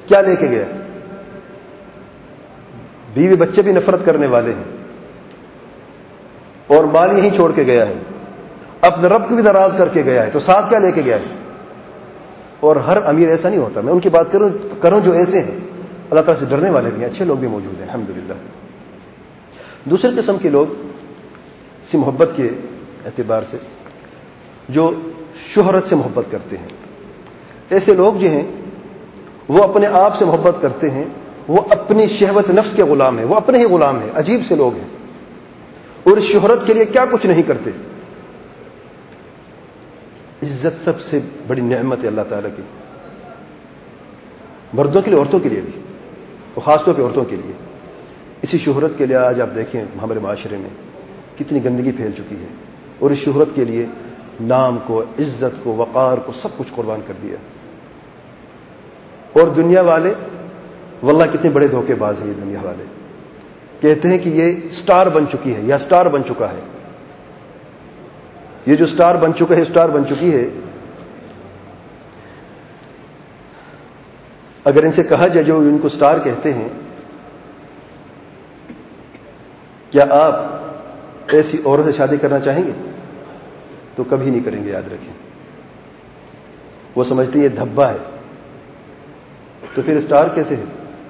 کیا لے کے گیا؟ بیوی بچے بھی نفرت کرنے والے ہیں اور مال یہیں چھوڑ کے گیا ہے، اپنے رب کو بھی ناراض کر کے گیا ہے، تو ساتھ کیا لے کے گیا ہے؟ اور ہر امیر ایسا نہیں ہوتا. میں ان کی بات کروں جو ایسے ہیں، اللہ تعالیٰ سے ڈرنے والے بھی ہیں، اچھے لوگ بھی موجود ہیں الحمدللہ. دوسری قسم کے لوگ سے محبت کے اعتبار سے جو شہرت سے محبت کرتے ہیں، ایسے لوگ جو ہیں وہ اپنے آپ سے محبت کرتے ہیں، وہ اپنی شہوت نفس کے غلام ہیں، وہ اپنے ہی غلام ہیں. عجیب سے لوگ ہیں اور شہرت کے لیے کیا کچھ نہیں کرتے. عزت سب سے بڑی نعمت ہے اللہ تعالیٰ کی، مردوں کے لیے، عورتوں کے لیے بھی، اور خاص طور پہ عورتوں کے لیے. اسی شہرت کے لیے آج آپ دیکھیں ہمارے معاشرے میں کتنی گندگی پھیل چکی ہے، اور اس شہرت کے لیے نام کو، عزت کو، وقار کو، سب کچھ قربان کر دیا. اور دنیا والے واللہ کتنے بڑے دھوکے باز ہیں. یہ دنیا والے کہتے ہیں کہ یہ سٹار بن چکی ہے یا سٹار بن چکا ہے. یہ جو سٹار بن چکا ہے، سٹار بن چکی ہے، اگر ان سے کہا جائے جو ان کو سٹار کہتے ہیں، کیا آپ ایسی عورت سے شادی کرنا چاہیں گے؟ تو کبھی نہیں کریں گے، یاد رکھیں. وہ سمجھتے ہیں یہ دھبا ہے، تو پھر سٹار کیسے ہے؟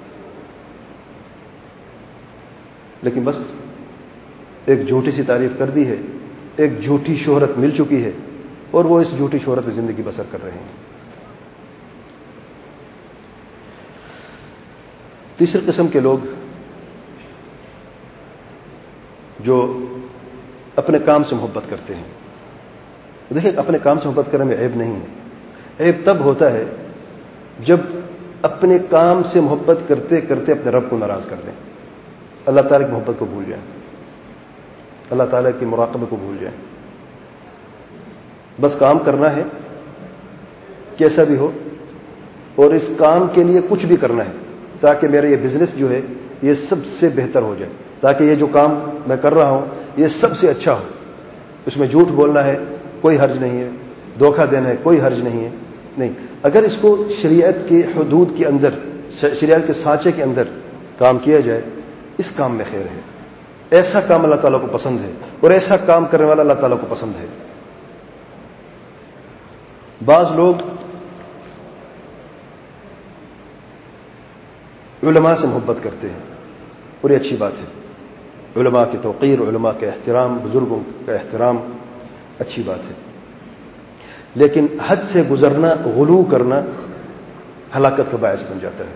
لیکن بس ایک جھوٹی سی تعریف کر دی ہے، ایک جھوٹی شہرت مل چکی ہے، اور وہ اس جھوٹی شہرت میں زندگی بسر کر رہے ہیں. تیسری قسم کے لوگ جو اپنے کام سے محبت کرتے ہیں. دیکھیں، اپنے کام سے محبت کرنے میں عیب نہیں ہے. عیب تب ہوتا ہے جب اپنے کام سے محبت کرتے کرتے اپنے رب کو ناراض کر دیں، اللہ تعالیٰ کی محبت کو بھول جائیں، اللہ تعالیٰ کے مراقبے کو بھول جائیں. بس کام کرنا ہے کیسا بھی ہو، اور اس کام کے لیے کچھ بھی کرنا ہے تاکہ میرا یہ بزنس جو ہے یہ سب سے بہتر ہو جائے، تاکہ یہ جو کام میں کر رہا ہوں یہ سب سے اچھا ہو. اس میں جھوٹ بولنا ہے کوئی حرج نہیں ہے، دھوکہ دینا ہے کوئی حرج نہیں ہے. نہیں، اگر اس کو شریعت کے حدود کے اندر، شریعت کے سانچے کے اندر کام کیا جائے، اس کام میں خیر ہے. ایسا کام اللہ تعالیٰ کو پسند ہے، اور ایسا کام کرنے والا اللہ تعالیٰ کو پسند ہے. بعض لوگ علماء سے محبت کرتے ہیں، اور یہ اچھی بات ہے. علماء کی توقیر، علماء کے احترام، بزرگوں کا احترام اچھی بات ہے. لیکن حد سے گزرنا، غلو کرنا ہلاکت کا باعث بن جاتا ہے.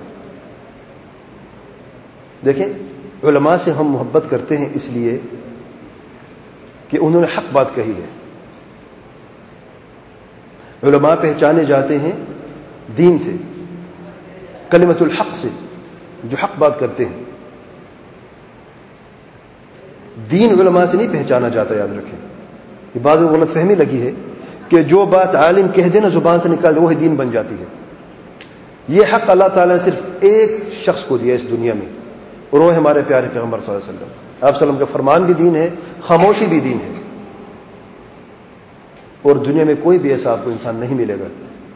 دیکھیں، علماء سے ہم محبت کرتے ہیں اس لیے کہ انہوں نے حق بات کہی ہے. علماء پہچانے جاتے ہیں دین سے، کلمت الحق سے، جو حق بات کرتے ہیں. دین علماء سے نہیں پہچانا جاتا، یاد رکھیں. یہ بعض میں غلط فہمی لگی ہے کہ جو بات عالم کہہ دینا زبان سے نکال دے وہی دین بن جاتی ہے. یہ حق اللہ تعالیٰ نے صرف ایک شخص کو دیا اس دنیا میں، اور وہ ہمارے پیارے پیغمبر صلی اللہ علیہ وسلم. آپ صلی اللہ علیہ وسلم کا فرمان بھی دین ہے، خاموشی بھی دین ہے. اور دنیا میں کوئی بھی ایسا آپ کو انسان نہیں ملے گا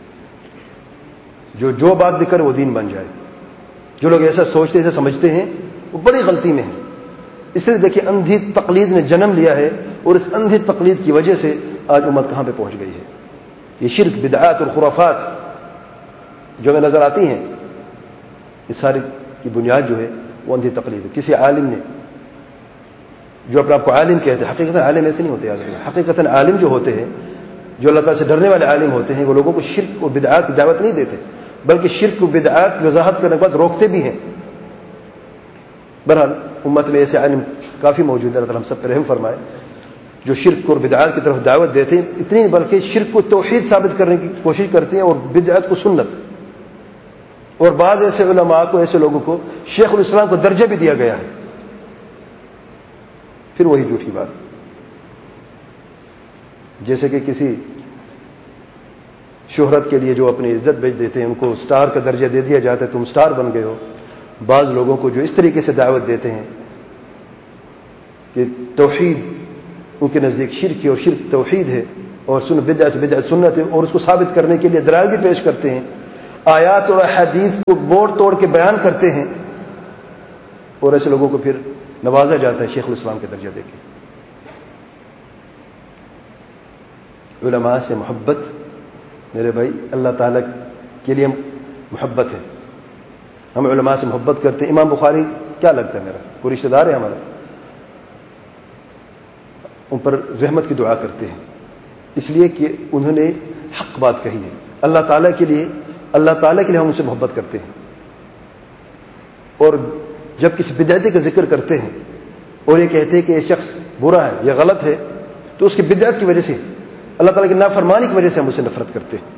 جو بات بھی کرے وہ دین بن جائے. جو لوگ ایسا سوچتے، ایسا سمجھتے ہیں، وہ بڑی غلطی میں ہیں. اس لیے دیکھیے، اندھی تقلید نے جنم لیا ہے، اور اس اندھی تقلید کی وجہ سے آج امت کہاں پہ پہنچ گئی ہے. یہ شرک، بدعات اور خرافات جو ہمیں نظر آتی ہیں، اس ساری کی بنیاد جو ہے وہ اندھی تقلید ہے. کسی عالم نے، جو اپنے آپ کو عالم کہتے ہیں، حقیقت عالم ایسے نہیں ہوتے. یاد رکھیں، حقیقت عالم جو ہوتے ہیں، جو اللہ تعالیٰ سے ڈرنے والے عالم ہوتے ہیں، وہ لوگوں کو شرک اور بدعات کی دعوت نہیں دیتے، بلکہ شرک و بدعات کی وضاحت کرنے کے بعد روکتے بھی ہیں. بہرحال امت میں ایسے عالم کافی موجود ہیں، اللہ تعالیٰ ہم سب پر رحم فرمائے، جو شرک اور بدعات کی طرف دعوت دیتے ہیں. اتنی بلکہ شرک کو توحید ثابت کرنے کی کوشش کرتے ہیں، اور بدعات کو سنت. اور بعض ایسے علماء کو، ایسے لوگوں کو شیخ الاسلام کو درجہ بھی دیا گیا ہے. پھر وہی جھوٹی بات، جیسے کہ کسی شہرت کے لیے جو اپنی عزت بیچ دیتے ہیں، ان کو سٹار کا درجہ دے دیا جاتا ہے، تم سٹار بن گئے ہو. بعض لوگوں کو جو اس طریقے سے دعوت دیتے ہیں کہ توحید ان کے نزدیک شرک ہے، اور شرک توحید ہے، اور بدعت سنت ہے، اور اس کو ثابت کرنے کے لیے دلائل بھی پیش کرتے ہیں. آیات اور احادیث کو موڑ توڑ کے بیان کرتے ہیں، اور ایسے لوگوں کو پھر نوازا جاتا ہے شیخ الاسلام کے درجہ دے کے۔ علماء سے محبت میرے بھائی اللہ تعالیٰ کے لیے محبت ہے، ہم علماء سے محبت کرتے ہیں۔ امام بخاری کیا لگتا ہے میرا، کوئی رشتہ دار ہے ہمارا، ان پر رحمت کی دعا کرتے ہیں اس لیے کہ انہوں نے حق بات کہی ہے۔ اللہ تعالیٰ کے لیے ہم ان سے محبت کرتے ہیں، اور جب کسی بدعتی کا ذکر کرتے ہیں اور یہ کہتے ہیں کہ یہ شخص برا ہے، یہ غلط ہے، تو اس کی بدعت کی وجہ سے، اللہ تعالیٰ کی نافرمانی کی وجہ سے ہم اسے نفرت کرتے ہیں۔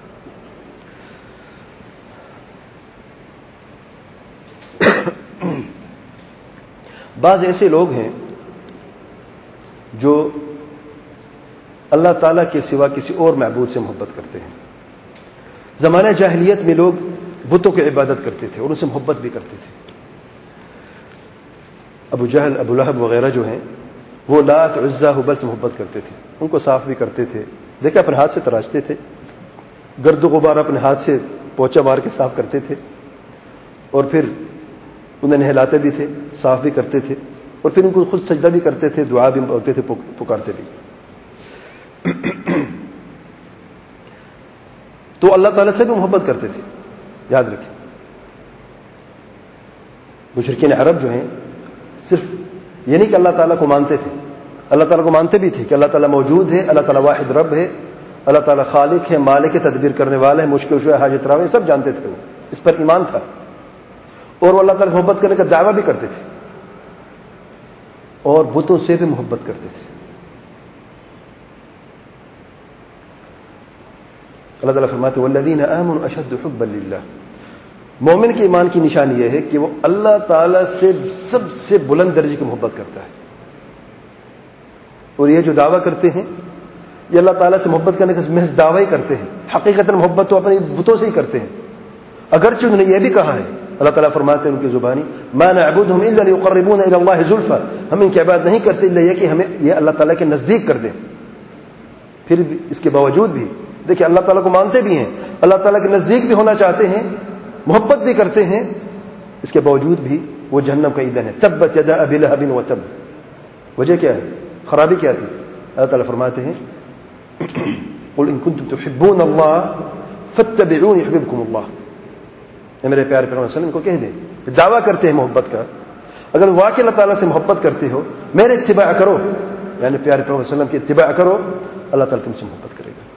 بعض ایسے لوگ ہیں جو اللہ تعالیٰ کے سوا کسی اور معبود سے محبت کرتے ہیں۔ زمانہ جاہلیت میں لوگ بتوں کی عبادت کرتے تھے اور ان سے محبت بھی کرتے تھے۔ ابو جہل، ابو لہب وغیرہ جو ہیں وہ لات، عزا، ہبل سے محبت کرتے تھے، ان کو صاف بھی کرتے تھے، دیکھا اپنے ہاتھ سے تراشتے تھے، گرد و غبار اپنے ہاتھ سے پوچا مار کے صاف کرتے تھے، اور پھر انہیں نہلاتے بھی تھے، صاف بھی کرتے تھے، اور پھر ان کو خود سجدہ بھی کرتے تھے، دعا بھی کرتے تھے، پکارتے بھی۔ تو اللہ تعالیٰ سے بھی محبت کرتے تھے، یاد رکھیں۔ مشرکین عرب جو ہیں صرف یہ نہیں کہ اللہ تعالیٰ کو مانتے تھے، اللہ تعالیٰ کو مانتے بھی تھے کہ اللہ تعالیٰ موجود ہے، اللہ تعالیٰ واحد رب ہے، اللہ تعالیٰ خالق ہے، مالک ہے، تدبیر کرنے والا ہے، مشکل کشا ہے، حاجت روا ہے، سب جانتے تھے، وہ اس پر ایمان تھا، اور وہ اللہ تعالیٰ سے محبت کرنے کا دعویٰ بھی کرتے تھے، اور بتوں سے بھی محبت کرتے تھے۔ اللہ تعالیٰ فرماتے ہیں والذین آمنوا اشد حبا للہ، مومن کے ایمان کی نشانی یہ ہے کہ وہ اللہ تعالیٰ سے سب سے بلند درجے کی محبت کرتا ہے، اور یہ جو دعویٰ کرتے ہیں یہ اللہ تعالیٰ سے محبت کرنے کا محض دعویٰ ہی کرتے ہیں، حقیقت محبت تو اپنے بتوں سے ہی کرتے ہیں، اگرچہ انہوں نے یہ بھی کہا ہے، اللہ تعالیٰ فرماتے ہیں ان کی زبانی ما نعبدهم الا ليقربونا الى الله زلفى، ہم ان کی عبادت نہیں کرتے الا یہ کہ ہمیں یہ اللہ تعالیٰ کے نزدیک کر دیں۔ پھر بھی اس کے باوجود بھی دیکھیں اللہ تعالیٰ کو مانتے بھی ہیں، اللہ تعالیٰ کے نزدیک بھی ہونا چاہتے ہیں، محبت بھی کرتے ہیں، اس کے باوجود بھی وہ جہنم کا ایندھن ہے۔ تبت یدا ابی لہب وتب، وجہ کیا ہے، خرابی کیا تھی؟ اللہ تعالیٰ فرماتے ہیں قل ان کنتم تحبون اللہ فاتبعونی یحببکم اللہ، میرے پیارے پیغمبر صلی اللہ علیہ وسلم کو کہہ دیں کہ دعویٰ کرتے ہیں محبت کا، اگر واقعی اللہ تعالیٰ سے محبت کرتے ہو میرے اتباع کرو، یعنی پیارے پیغمبر صلی اللہ علیہ وسلم کی اتباع کرو، اللہ تعالیٰ تم سے محبت کرے گا۔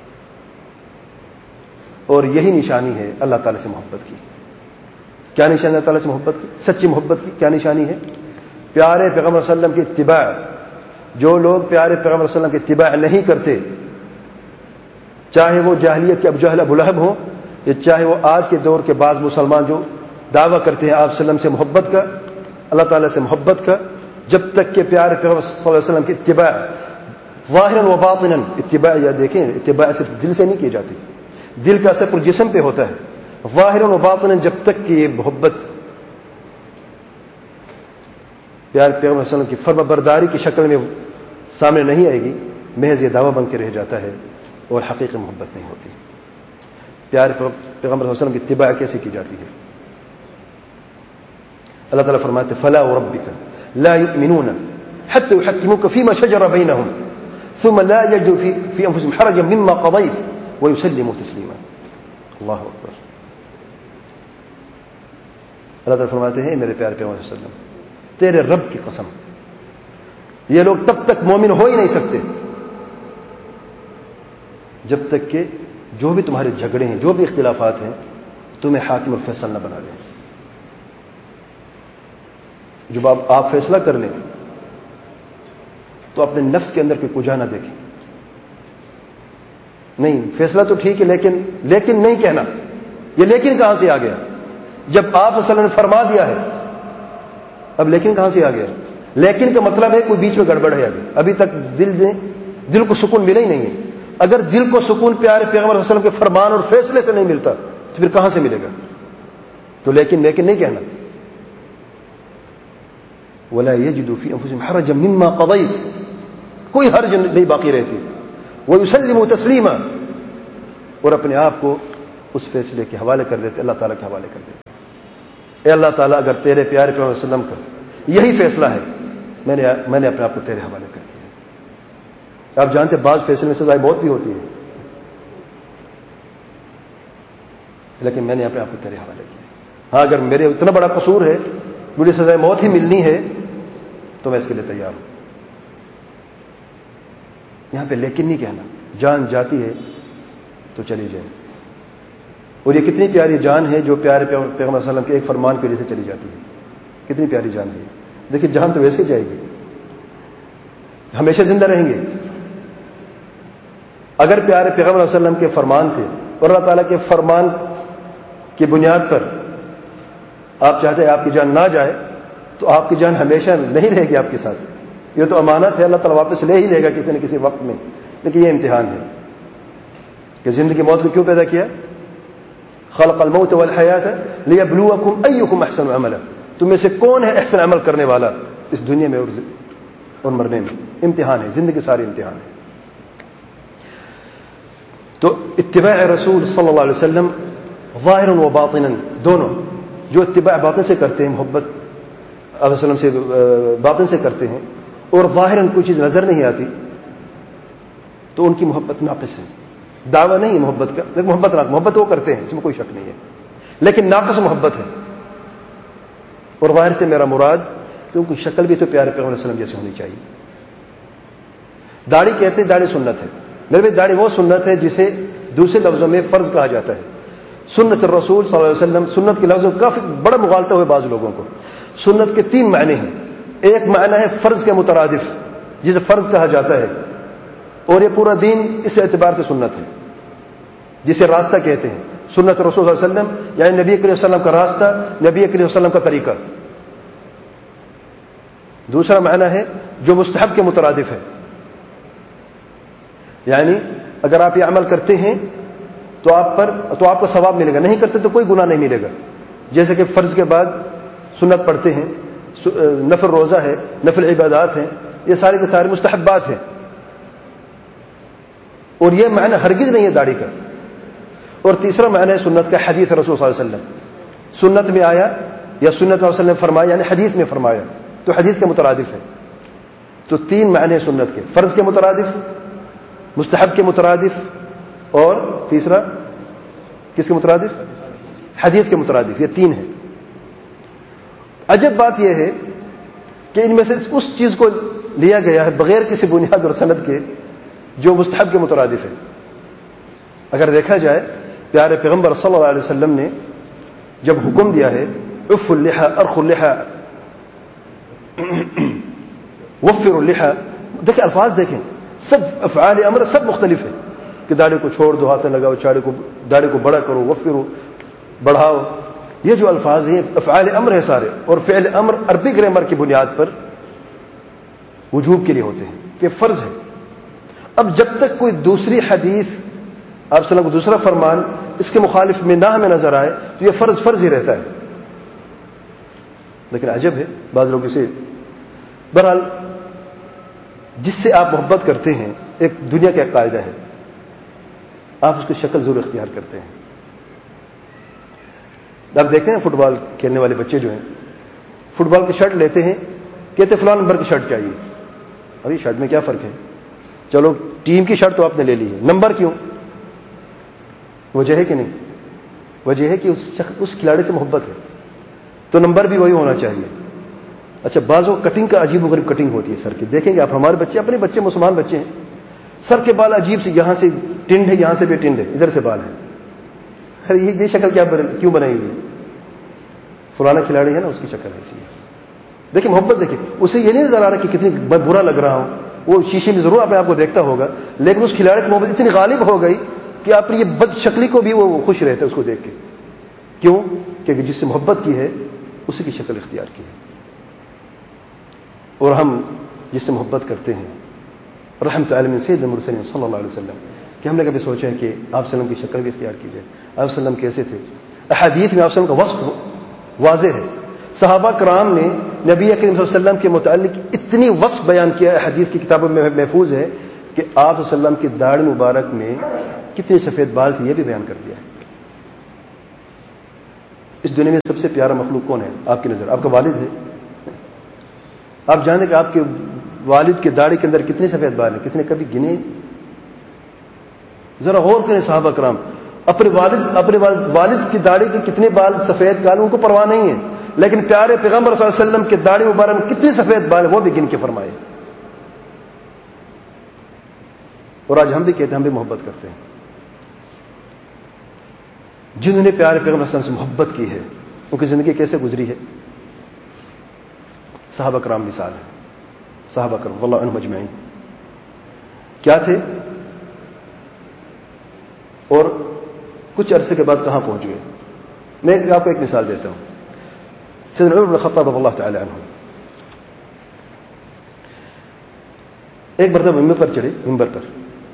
اور یہی نشانی ہے اللہ تعالیٰ سے محبت کی۔ کیا نشانی اللہ تعالیٰ سے محبت کی، سچی محبت کی کیا نشانی ہے؟ پیارے پیغمبر صلی اللہ علیہ وسلم کی اتباع۔ جو لوگ پیارے پیغمبر صلی اللہ علیہ وسلم کی اتباع نہیں کرتے، چاہے وہ جاہلیت کے ابو جہل ابو لہب ہوں، یا چاہے وہ آج کے دور کے بعض مسلمان جو دعویٰ کرتے ہیں آپ صلی اللہ علیہ وسلم سے محبت کا، اللہ تعالیٰ سے محبت کا، جب تک کہ پیارے پیغمبر صلی اللہ علیہ وسلم کی اتباع ظاہراً و باطناً، اتباع یا دیکھیں اتباع صرف دل سے نہیں کی جاتی، دل کا اثر پورے جسم پہ ہوتا ہے، ظاہراً و باطناً جب تک کہ یہ محبت پیارے پیغمبر صلی اللہ علیہ وسلم کی فرما برداری کی شکل میں سامنے نہیں آئے گی، محض یہ دعویٰ بن کے رہ جاتا ہے اور حقیقی محبت نہیں ہوتی۔ پیارے پیغمبر صلی اللہ علیہ وسلم کی اتباع کیسے کی جاتی ہے؟ اللہ تعالیٰ فرماتے فلا وربک لا یؤمنون حتى يحكموك فيما شجر بينهم ثم لا يجدوا في انفسهم حرجا مما قضيت ويسلموا تسليما۔ اللہ اکبر۔ اللہ تعالیٰ فرماتے ہیں میرے پیارے پیغمبر صلی اللہ علیہ وسلم تیرے رب کی قسم، یہ لوگ تب تک مومن ہو ہی نہیں سکتے جب تک کہ جو بھی تمہارے جھگڑے ہیں، جو بھی اختلافات ہیں، تمہیں حاکم اور فیصل نہ بنا دیں۔ جب آپ فیصلہ کر لیں تو اپنے نفس کے اندر کوئی کجا نہ دیکھیں، نہیں فیصلہ تو ٹھیک ہے لیکن نہیں کہنا، یہ لیکن کہاں سے آ گیا؟ جب آپ صلی اللہ علیہ وسلم نے فرما دیا ہے، اب لیکن کہاں سے آ گیا؟ لیکن کا مطلب ہے کوئی بیچ میں گڑبڑ ہے، ابھی تک دل کو سکون ملا ہی نہیں ہے۔ اگر دل کو سکون پیارے پیغمبر صلی اللہ علیہ وسلم کے فرمان اور فیصلے سے نہیں ملتا تو پھر کہاں سے ملے گا؟ تو لیکن نہیں کہنا۔ ولا يجدوا في انفسهم حرجا مما قضيت، کوئی حرج نہیں باقی رہتی، ويسلموا تسلیما، اور اپنے آپ کو اس فیصلے کے حوالے کر دیتے، اللہ تعالیٰ کے حوالے کر دیتے. اے اللہ تعالیٰ، اگر تیرے پیارے پیغمبر صلی اللہ علیہ وسلم کا یہی فیصلہ ہے، میں نے اپنے آپ کو تیرے حوالے کر دیا. آپ جانتے بعض فیصلے میں سزائے موت بھی ہوتی ہے، لیکن میں نے اپنے آپ کو تیرے حوالے کیا. ہاں، اگر میرے اتنا بڑا قصور ہے، مجھے سزائے موت ہی ملنی ہے، تو میں اس کے لیے تیار ہوں. یہاں پہ لیکن نہیں کہنا، جان جاتی ہے تو چلی جائے. اور یہ کتنی پیاری جان ہے جو پیارے پیغمبر صلی اللہ علیہ وسلم کے ایک فرمان کی وجہ سے چلی جاتی ہے. کتنی پیاری جان ہے. دیکھیں جان تو ویسے جائے گی، ہمیشہ زندہ رہیں گے. اگر پیارے پیغمبر صلی اللہ علیہ وسلم کے فرمان سے اور اللہ تعالیٰ کے فرمان کی بنیاد پر آپ چاہتے ہیں آپ کی جان نہ جائے، تو آپ کی جان ہمیشہ نہیں رہے گی آپ کے ساتھ. یہ تو امانت ہے، اللہ تعالیٰ واپس لے ہی لے گا کسی نہ کسی وقت میں. لیکن یہ امتحان ہے کہ زندگی موت کو کیوں پیدا کیا؟ خلق الموت والحیات لیبلوکم ایکم احسن عملا. تم میں سے کون ہے احسن عمل کرنے والا اس دنیا میں اور مرنے میں. امتحان ہے، زندگی ساری امتحان ہے. تو اتباع رسول صلی اللہ علیہ وسلم ظاہرا و باطنا دونوں، جو اتباع باطن سے کرتے ہیں، محبت علیہ وسلم سے باطن سے کرتے ہیں، اور ظاہراً کوئی چیز نظر نہیں آتی، تو ان کی محبت ناقص ہے. دعویٰ نہیں ہے محبت کا، لیکن محبت وہ کرتے ہیں، اس میں کوئی شک نہیں ہے، لیکن ناقص محبت ہے. اور ظاہر سے میرا مراد کہ ان کی شکل بھی تو پیارے پیغمبر علیہ وسلم جیسے ہونی چاہیے. داڑھی کہتے ہیں داڑھی سنت ہے. میرے بھائی داڑھی وہ سنت ہے جسے دوسرے لفظوں میں فرض کہا جاتا ہے. سنت الرسول صلی اللہ علیہ وسلم، سنت کے لفظوں کافی بڑا مغالطہ ہوئے بعض لوگوں کو. سنت کے 3 معنی ہیں. ایک معنی ہے فرض کے مترادف، جسے فرض کہا جاتا ہے، اور یہ پورا دین اس اعتبار سے سنت ہے، جسے راستہ کہتے ہیں. سنت رسول صلی اللہ علیہ وسلم یعنی نبی کریم صلی اللہ علیہ وسلم کا راستہ، نبی کریم صلی اللہ علیہ وسلم کا طریقہ. دوسرا معنی ہے جو مستحب کے مترادف ہے، یعنی اگر آپ یہ عمل کرتے ہیں تو آپ کو ثواب ملے گا، نہیں کرتے تو کوئی گناہ نہیں ملے گا. جیسے کہ فرض کے بعد سنت پڑھتے ہیں، نفل روزہ ہے، نفل عبادات ہیں، یہ سارے کے سارے مستحبات ہیں. اور یہ معنی ہرگز نہیں ہے داڑھی کا. اور تیسرا معنی ہے سنت کا حدیث رسول صلی اللہ علیہ وسلم، سنت میں آیا یا سنت رسول نے فرمایا، یعنی حدیث میں فرمایا، تو حدیث کے مترادف ہے. تو 3 معنی سنت کے، فرض کے مترادف، مستحب کے مترادف، اور تیسرا کس کے مترادف؟ حدیث کے مترادف. یہ 3 ہیں. عجب بات یہ ہے کہ ان میں سے اس چیز کو لیا گیا ہے بغیر کسی بنیاد اور سند کے جو مستحب کے مترادف ہے. اگر دیکھا جائے پیارے پیغمبر صلی اللہ علیہ وسلم نے جب حکم دیا ہے عف اللحى ارخ اللحى وفر اللحى، دیکھیں الفاظ دیکھیں، سب افعال امر سب مختلف ہیں کہ داڑھی کو چھوڑ دو، ہاتھ لگاؤ، داڑھی کو بڑا کرو، وفرو بڑھاؤ. یہ جو الفاظ ہیں افعال امر ہے سارے، اور فعل امر عربی گرامر کی بنیاد پر وجوب کے لیے ہوتے ہیں کہ فرض ہے. اب جب تک کوئی دوسری حدیث آپ صلی اللہ علیہ وسلم کو دوسرا فرمان اس کے مخالف میں نہ ہمیں نظر آئے تو یہ فرض ہی رہتا ہے. لیکن عجب ہے بعض لوگ اسے، بہرحال جس سے آپ محبت کرتے ہیں ایک دنیا کا ایک قاعدہ ہے، آپ اس کی شکل ضرور اختیار کرتے ہیں. آپ دیکھتے ہیں فٹ بال کھیلنے والے بچے جو ہیں فٹ بال کی شرٹ لیتے ہیں، کہتے فلاں نمبر کی شرٹ چاہیے. ابھی شرٹ میں کیا فرق ہے؟ چلو ٹیم کی شرٹ تو آپ نے لے لی ہے، نمبر کیوں؟ وجہ ہے کہ نہیں؟ وجہ ہے کہ اس کھلاڑی سے محبت ہے تو نمبر بھی وہی ہونا چاہیے. اچھا بعضوں کٹنگ کا عجیب و غریب کٹنگ ہوتی ہے سر کی. دیکھیں گے آپ ہمارے بچے، اپنے بچے مسلمان بچے ہیں، سر کے بال عجیب سے، یہاں سے ٹنڈ ہے، یہاں سے بھی ٹنڈ ہے، ادھر سے بال ہے. یہ شکل کیوں بنائی ہوئی؟ فلانا کھلاڑی ہے نا، اس کی شکل ایسی ہے. دیکھیں محبت، دیکھیں اسے یہ نہیں نظر آ رہا کہ کتنی برا لگ رہا ہوں، وہ شیشے میں ضرور اپنے آپ کو دیکھتا ہوگا، لیکن اس کھلاڑی کی محبت اتنی غالب ہو گئی کہ اپنی یہ بد شکلی کو بھی وہ خوش رہتا ہے اس کو دیکھ کے. کیوں؟ کہ جس سے محبت کی ہے اسی کی شکل اختیار کی ہے. اور ہم جس سے محبت کرتے ہیں رحمت عالمین سید المرسلین صلی اللہ علیہ وسلم، کہ ہم نے کبھی سوچا ہے کہ آپ صلی اللہ علیہ وسلم کی شکل بھی اختیار کی جائے؟ آپ صلی اللہ علیہ وسلم کیسے تھے؟ احادیث میں آپ صلی اللہ علیہ وسلم کا وصف واضح ہے. صحابہ کرام نے نبی کریم صلی اللہ علیہ وسلم کے متعلق اتنی وصف بیان کیا ہے، حدیث کی کتابوں میں محفوظ ہے، کہ آپ صلی اللہ علیہ وسلم کی داڑھی مبارک میں کتنی سفید بال تھی یہ بھی بیان کر دیا ہے. اس دنیا میں سب سے پیارا مخلوق کون ہے آپ کی نظر؟ آپ کا والد ہے. آپ جانتے کہ آپ کے والد کے داڑھی کے اندر کتنے سفید بال ہیں؟ کس نے کبھی گنے؟ ذرا غور کریں صحابہ کرام، اپنے والد کی داڑھی کے کتنے بال سفید بال ان کو پرواہ نہیں ہے، لیکن پیارے پیغمبر صلی اللہ علیہ وسلم کے داڑھی مبارک میں کتنے سفید بال ہیں وہ بھی گن کے فرمائے. اور آج ہم بھی کہتے ہیں ہم بھی محبت کرتے ہیں. جنہوں نے پیارے پیغمبر صلی اللہ علیہ وسلم سے محبت کی ہے ان کی زندگی کیسے گزری ہے؟ صحابہ کرام مثال ہے. صحابہ کرام واللہ عنہم اجمعین کیا تھے اور کچھ عرصے کے بعد کہاں پہنچ گئے؟ میں آپ کو ایک مثال دیتا ہوں. سیدنا عمر بن الخطاب رضی اللہ تعالی عنہ ایک مرتبہ ممبر پر چڑھے، ممبر پر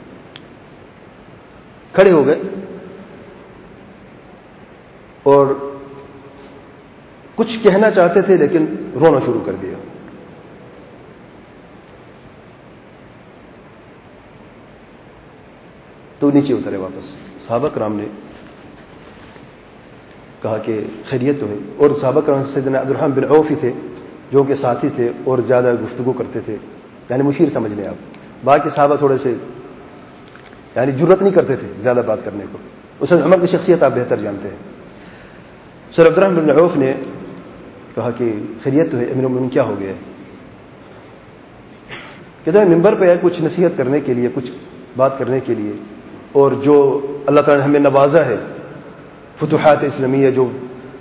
کھڑے ہو گئے اور کچھ کہنا چاہتے تھے لیکن رونا شروع کر دیا. تو نیچے اترے واپس. صحابہ کرام نے کہا کہ خیریت تو ہے، اور صحابہ کرام سیدنا عبد الرحمن بن عوف ہی تھے جو کہ ساتھی تھے اور زیادہ گفتگو کرتے تھے، یعنی مشیر سمجھ لیں آپ. باقی صحابہ تھوڑے سے یعنی جرأت نہیں کرتے تھے زیادہ بات کرنے کو. اس وقت عمر کی شخصیت آپ بہتر جانتے ہیں. سر عبد الرحمن بن عوف نے کہا کہ خیریت تو ہے امیر المومنین، کیا ہو گیا؟ کہتے ہیں ممبر پہ آئے کچھ نصیحت کرنے کے لیے، کچھ بات کرنے کے لیے، اور جو اللہ تعالی نے ہمیں نوازا ہے فتوحات اسلامیہ، جو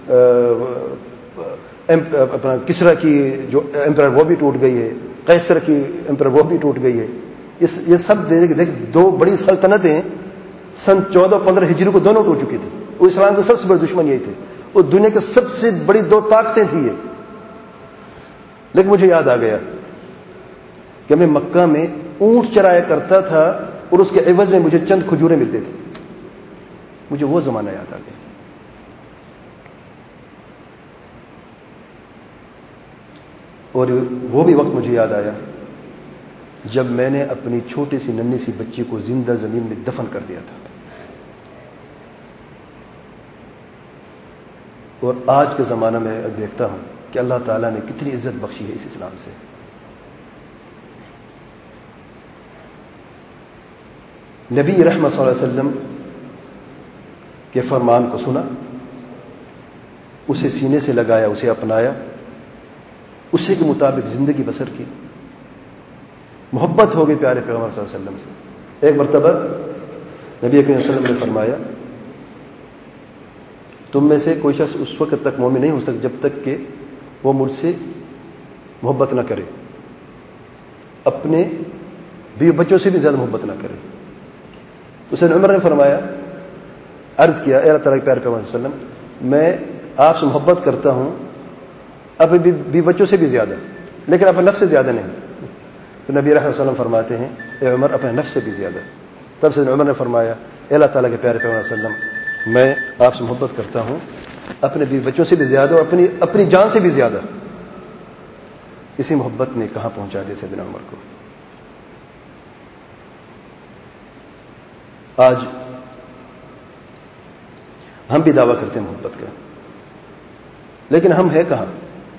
اپنا کسرا کی جو امپرر وہ بھی ٹوٹ گئی ہے، قیصر کی امپرر وہ بھی ٹوٹ گئی ہے. یہ سب دیکھ دو بڑی سلطنتیں سن 1415 ہجری کو دونوں ٹوٹ چکی تھی. وہ اسلام کے سب سے بڑے دشمن یہی تھے، وہ دنیا کی سب سے بڑی دو طاقتیں تھیں یہ. لیکن مجھے یاد آ گیا کہ میں مکہ میں اونٹ چرایا کرتا تھا اور اس کے عوض میں مجھے چند کھجوریں ملتے تھے. مجھے وہ زمانہ یاد آ گیا. اور وہ بھی وقت مجھے یاد آیا جب میں نے اپنی چھوٹی سی ننھی سی بچی کو زندہ زمین میں دفن کر دیا تھا. اور آج کے زمانہ میں دیکھتا ہوں کہ اللہ تعالیٰ نے کتنی عزت بخشی ہے اس اسلام سے. نبی رحمت صلی اللہ علیہ وسلم کے فرمان کو سنا، اسے سینے سے لگایا، اسے اپنایا، اسی کے مطابق زندگی بسر کی. محبت ہو گئی پیارے پیغمبر صلی اللہ علیہ وسلم سے. ایک مرتبہ نبی کریم صلی اللہ علیہ وسلم نے فرمایا تم میں سے کوئی شخص اس وقت تک مومن نہیں ہو سکتا جب تک کہ وہ مجھ سے محبت نہ کرے، اپنے بیوی بچوں سے بھی زیادہ محبت نہ کرے. تو سیدنا عمر نے فرمایا، عرض کیا اے اللہ تعالیٰ کے پیارے پیغمبر صلی اللہ علیہ وسلم، میں آپ سے محبت کرتا ہوں اپنے بیوی بچوں سے بھی زیادہ، لیکن اپنے نفس سے زیادہ نہیں. تو نبی رحمۃ اللہ علیہ وسلم فرماتے ہیں اے عمر اپنے نفس سے بھی زیادہ. تب سے عمر نے فرمایا اے اللہ تعالیٰ کے پیارے پیغمبر صلی اللہ علیہ وسلم، میں آپ سے محبت کرتا ہوں اپنے بیوی بچوں سے بھی زیادہ اور اپنی جان سے بھی زیادہ. اسی محبت نے کہاں پہنچا دیا سیدنا عمر کو. آج ہم بھی دعویٰ کرتے ہیں محبت کا، لیکن ہم ہے کہاں؟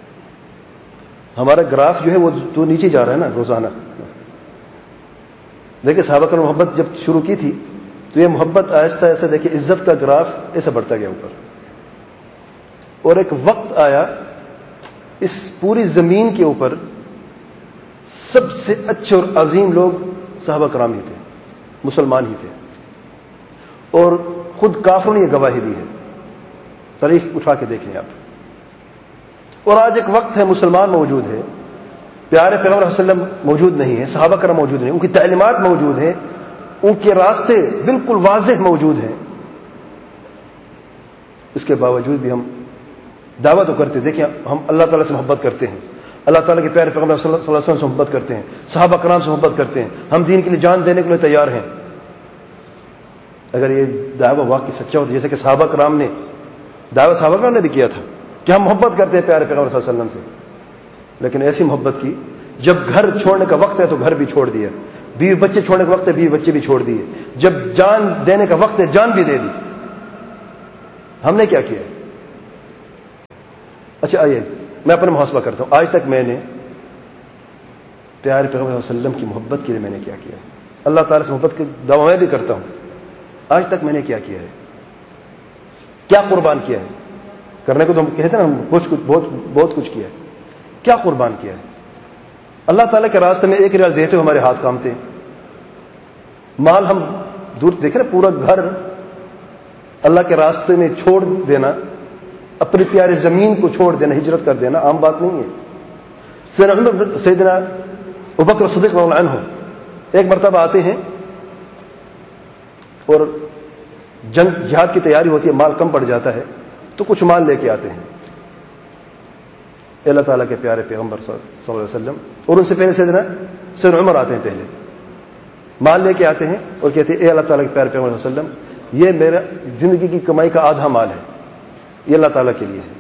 ہمارا گراف جو ہے وہ تو نیچے جا رہا ہے نا روزانہ. دیکھیں صحابہ کرام محبت جب شروع کی تھی تو یہ محبت آہستہ آہستہ دیکھیں عزت کا گراف ایسا بڑھتا گیا اوپر. اور ایک وقت آیا اس پوری زمین کے اوپر سب سے اچھے اور عظیم لوگ صحابہ کرام ہی تھے، مسلمان ہی تھے. اور خود کافروں نے یہ گواہی دی ہے، تاریخ اٹھا کے دیکھیں آپ. اور آج ایک وقت ہے مسلمان موجود ہے، پیارے پیغمبر صلی اللہ علیہ وسلم موجود نہیں ہے، صحابہ کرام موجود نہیں، ان کی تعلیمات موجود ہیں، ان کے راستے بالکل واضح موجود ہیں. اس کے باوجود بھی ہم دعویٰ تو کرتے. دیکھیں ہم اللہ تعالیٰ سے محبت کرتے ہیں، اللہ تعالیٰ کے پیارے پیغمبر صلی اللہ علیہ وسلم سے محبت کرتے ہیں، صحابہ کرام سے محبت کرتے ہیں، ہم دین کے لیے جان دینے کے لیے تیار ہیں. اگر یہ دعویٰ واقعی سچا ہوتا جیسے کہ صحابہ کرام نے دعویٰ صحابہ کرام نے بھی کیا تھا کہ ہم محبت کرتے ہیں پیارے پیغمبر صلی اللہ علیہ وسلم سے، لیکن ایسی محبت کی جب گھر چھوڑنے کا وقت ہے تو گھر بھی چھوڑ دیا، بیوی بچے چھوڑنے کا وقت ہے بیوی بچے بھی چھوڑ دیے، جب جان دینے کا وقت ہے جان بھی دے دی. ہم نے کیا کیا؟ اچھا آئیے میں اپنا محاسبہ کرتا ہوں. آج تک میں نے پیارے پیغمبر صلی اللہ علیہ وسلم کی محبت کے لیے میں نے کیا کیا ہے؟ اللہ تعالیٰ سے محبت کے دعویٰ میں بھی کرتا ہوں. آج تک میں نے کیا کیا ہے؟ کیا قربان کیا ہے؟ کرنے کو تو ہم کہتے ہیں نا بہت کچھ کیا ہے. کیا قربان کیا ہے؟ اللہ تعالیٰ کے راستے میں 1 ریال دیتے ہوئے ہمارے ہاتھ کامتے ہیں. مال ہم دور دیکھیں نا, پورا گھر اللہ کے راستے میں چھوڑ دینا, اپنی پیارے زمین کو چھوڑ دینا, ہجرت کر دینا عام بات نہیں ہے. سیدنا ابوبکر صدیق رضی اللہ عنہ ایک مرتبہ آتے ہیں اور جنگ جہاد کی تیاری ہوتی ہے, مال کم پڑ جاتا ہے تو کچھ مال لے کے آتے ہیں اللہ تعالیٰ کے پیارے پیغمبر صلی اللہ علیہ وسلم, اور ان سے پہلے سیدنا عمر آتے ہیں, پہلے مال لے کے آتے ہیں اور کہتے ہیں اے اللہ تعالیٰ کے پیارے پیغمبر صلی اللہ علیہ وسلم, یہ میرا زندگی کی کمائی کا آدھا مال ہے, یہ اللہ تعالیٰ کے لیے ہے.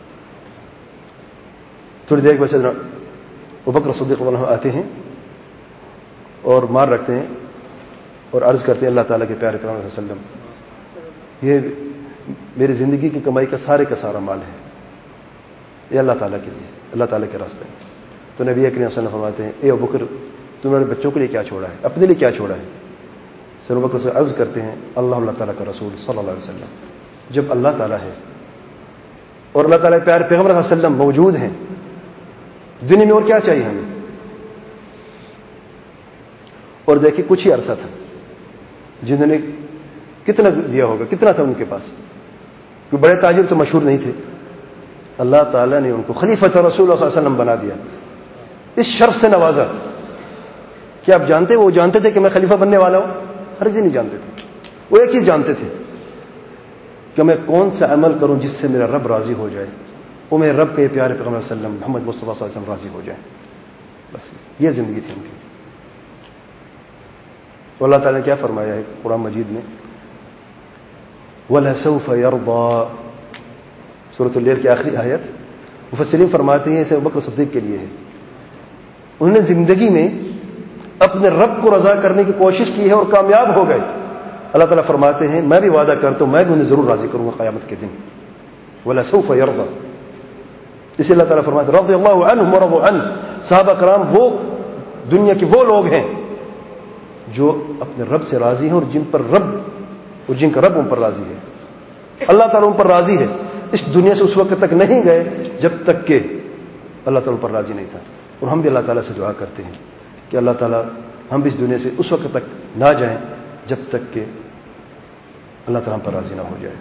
تھوڑی دیر بعد سیدنا ابوبکر صدیق رضی اللہ عنہ آتے ہیں اور مال رکھتے ہیں اور عرض کرتے ہیں اللہ تعالیٰ کے پیارے پیغمبر صلی اللہ علیہ وسلم, یہ میری زندگی کی کمائی کا سارے کا سارا مال ہے, یہ اللہ تعالیٰ کے لیے, اللہ تعالیٰ کے راستے میں. تو نبی کریم صلی اللہ علیہ وسلم فرماتے ہیں اے ابوبکر تم نے بچوں کے لیے کیا چھوڑا ہے, اپنے لیے کیا چھوڑا ہے؟ سیدنا ابوبکر سے عرض کرتے ہیں اللہ تعالیٰ کا رسول صلی اللہ علیہ وسلم, جب اللہ تعالیٰ ہے اور اللہ تعالیٰ کے پیارے پیغمبر صلی اللہ علیہ وسلم موجود ہیں, دنیا میں اور کیا چاہیے ہمیں؟ اور دیکھیے کچھ ہی عرصہ تھا, جنہوں نے کتنا دیا ہوگا, کتنا تھا ان کے پاس, کوئی بڑے تاجر تو مشہور نہیں تھے. اللہ تعالیٰ نے ان کو خلیفۃ رسول اللہ صلی اللہ علیہ وسلم بنا دیا, اس شرف سے نوازا. کیا آپ جانتے, وہ جانتے تھے کہ میں خلیفہ بننے والا ہوں؟ ہر چیز نہیں جانتے تھے. وہ ایک ہی جانتے تھے کہ میں کون سا عمل کروں جس سے میرا رب راضی ہو جائے, وہ میرے رب کے پیارے پیغمبر صلی اللہ علیہ وسلم محمد مصطفیٰ صلی اللہ علیہ وسلم راضی ہو جائے. بس یہ زندگی تھی ان کی. تو اللہ تعالیٰ نے کیا فرمایا ہے قرآن مجید میں, وَلَسَوْفَ يَرْضَى, سورۃ اللیل کی آخری آیت. مفسرین فرماتے ہیں اسے ابوبکر صدیق کے لیے ہے. انہوں نے زندگی میں اپنے رب کو رضا کرنے کی کوشش کی ہے اور کامیاب ہو گئے. اللہ تعالیٰ فرماتے ہیں میں بھی وعدہ کرتا ہوں میں بھی انہیں ضرور راضی کروں گا قیامت کے دن. وَلَسَوْفَ يَرْضَى, اسے اللہ تعالیٰ فرماتے ہیں رضی اللہ عنہم ورضوا عنہ. صحابہ کرام وہ دنیا کے وہ لوگ ہیں جو اپنے رب سے راضی ہیں اور جن کا رب ان پر راضی ہے. اللہ تعالیٰ ان پر راضی ہے. اس دنیا سے اس وقت تک نہیں گئے جب تک کہ اللہ تعالیٰ ان پر راضی نہیں تھا. اور ہم بھی اللہ تعالیٰ سے دعا کرتے ہیں کہ اللہ تعالیٰ ہم بھی اس دنیا سے اس وقت تک نہ جائیں جب تک کہ اللہ تعالیٰ ہم پر راضی نہ ہو جائے.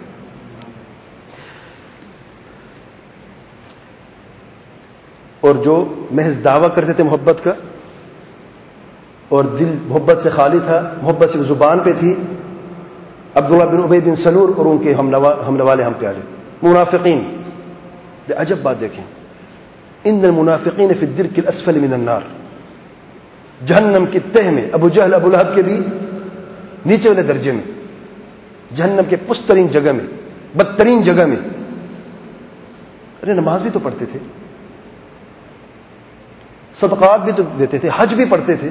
اور جو محض دعویٰ کرتے تھے محبت کا اور دل محبت سے خالی تھا, محبت سے زبان پہ تھی, عبداللہ بن ابی بن سلول اور ان کے ہم نوالے ہم پیارے منافقین. عجب بات دیکھیں, ان المنافقین فی الدرک الاسفل من النار, جہنم کی تہ میں, ابو جہل ابو لہب کے بھی نیچے والے درجے میں, جہنم کے پسترین جگہ میں, بدترین جگہ میں. ارے نماز بھی تو پڑھتے تھے, صدقات بھی تو دیتے تھے, حج بھی پڑھتے تھے,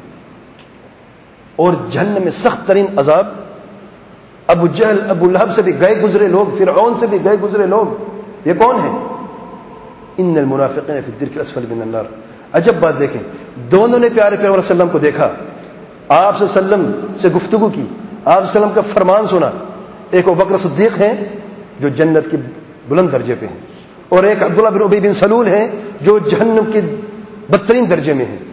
اور جہنم میں سخت ترین عذاب. ابو جہل ابو لہب سے بھی گئے گزرے لوگ, فرعون سے بھی گئے گزرے لوگ, یہ کون ہیں؟ ان المنافقین فی الدرک الاسفل من النار. عجب بات دیکھیں, دونوں نے پیارے پیغمبر صلی اللہ علیہ وسلم کو دیکھا, آپ صلی اللہ علیہ وسلم سے گفتگو کی, آپ صلی اللہ علیہ وسلم کا فرمان سنا. ایک ابوبکر صدیق ہیں جو جنت کے بلند درجے پہ ہیں, اور ایک عبداللہ بن ابی بن سلول ہیں جو جہنم کے بدترین درجے میں ہیں.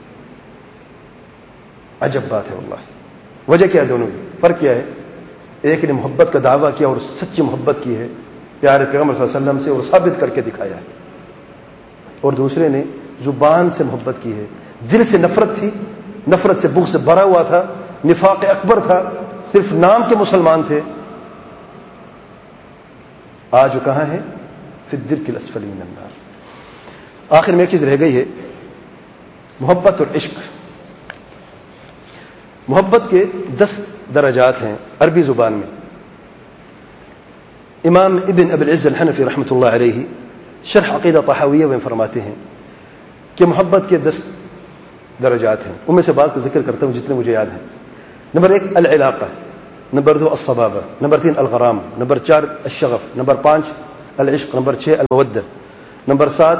عجب بات ہے واللہ. وجہ کیا ہے دونوں کی؟ فرق کیا ہے؟ ایک نے محبت کا دعویٰ کیا اور سچی محبت کی ہے پیارے پیغمبر صلی اللہ علیہ وسلم سے اور ثابت کر کے دکھایا ہے, اور دوسرے نے زبان سے محبت کی ہے, دل سے نفرت تھی, نفرت سے بغض سے بھرا ہوا تھا, نفاق اکبر تھا, صرف نام کے مسلمان تھے. آج وہ کہاں ہے؟ فی الدرک الاسفل من النار. آخر میں ایک چیز رہ گئی ہے, محبت اور عشق. محبت کے 10 درجات ہیں عربی زبان میں. امام ابن ابی العز الحنفی رحمۃ اللہ علیہ شرح عقیدہ طحاویہ میں فرماتے ہیں کہ محبت کے 10 درجات ہیں. ان میں سے بعض کا ذکر کرتا ہوں جتنے مجھے یاد ہیں. Number 1 العلاقہ, number 2 الصبابہ, number 3 الغرام, number 4 الشغف, number 5 العشق, number 6 المودہ, number 7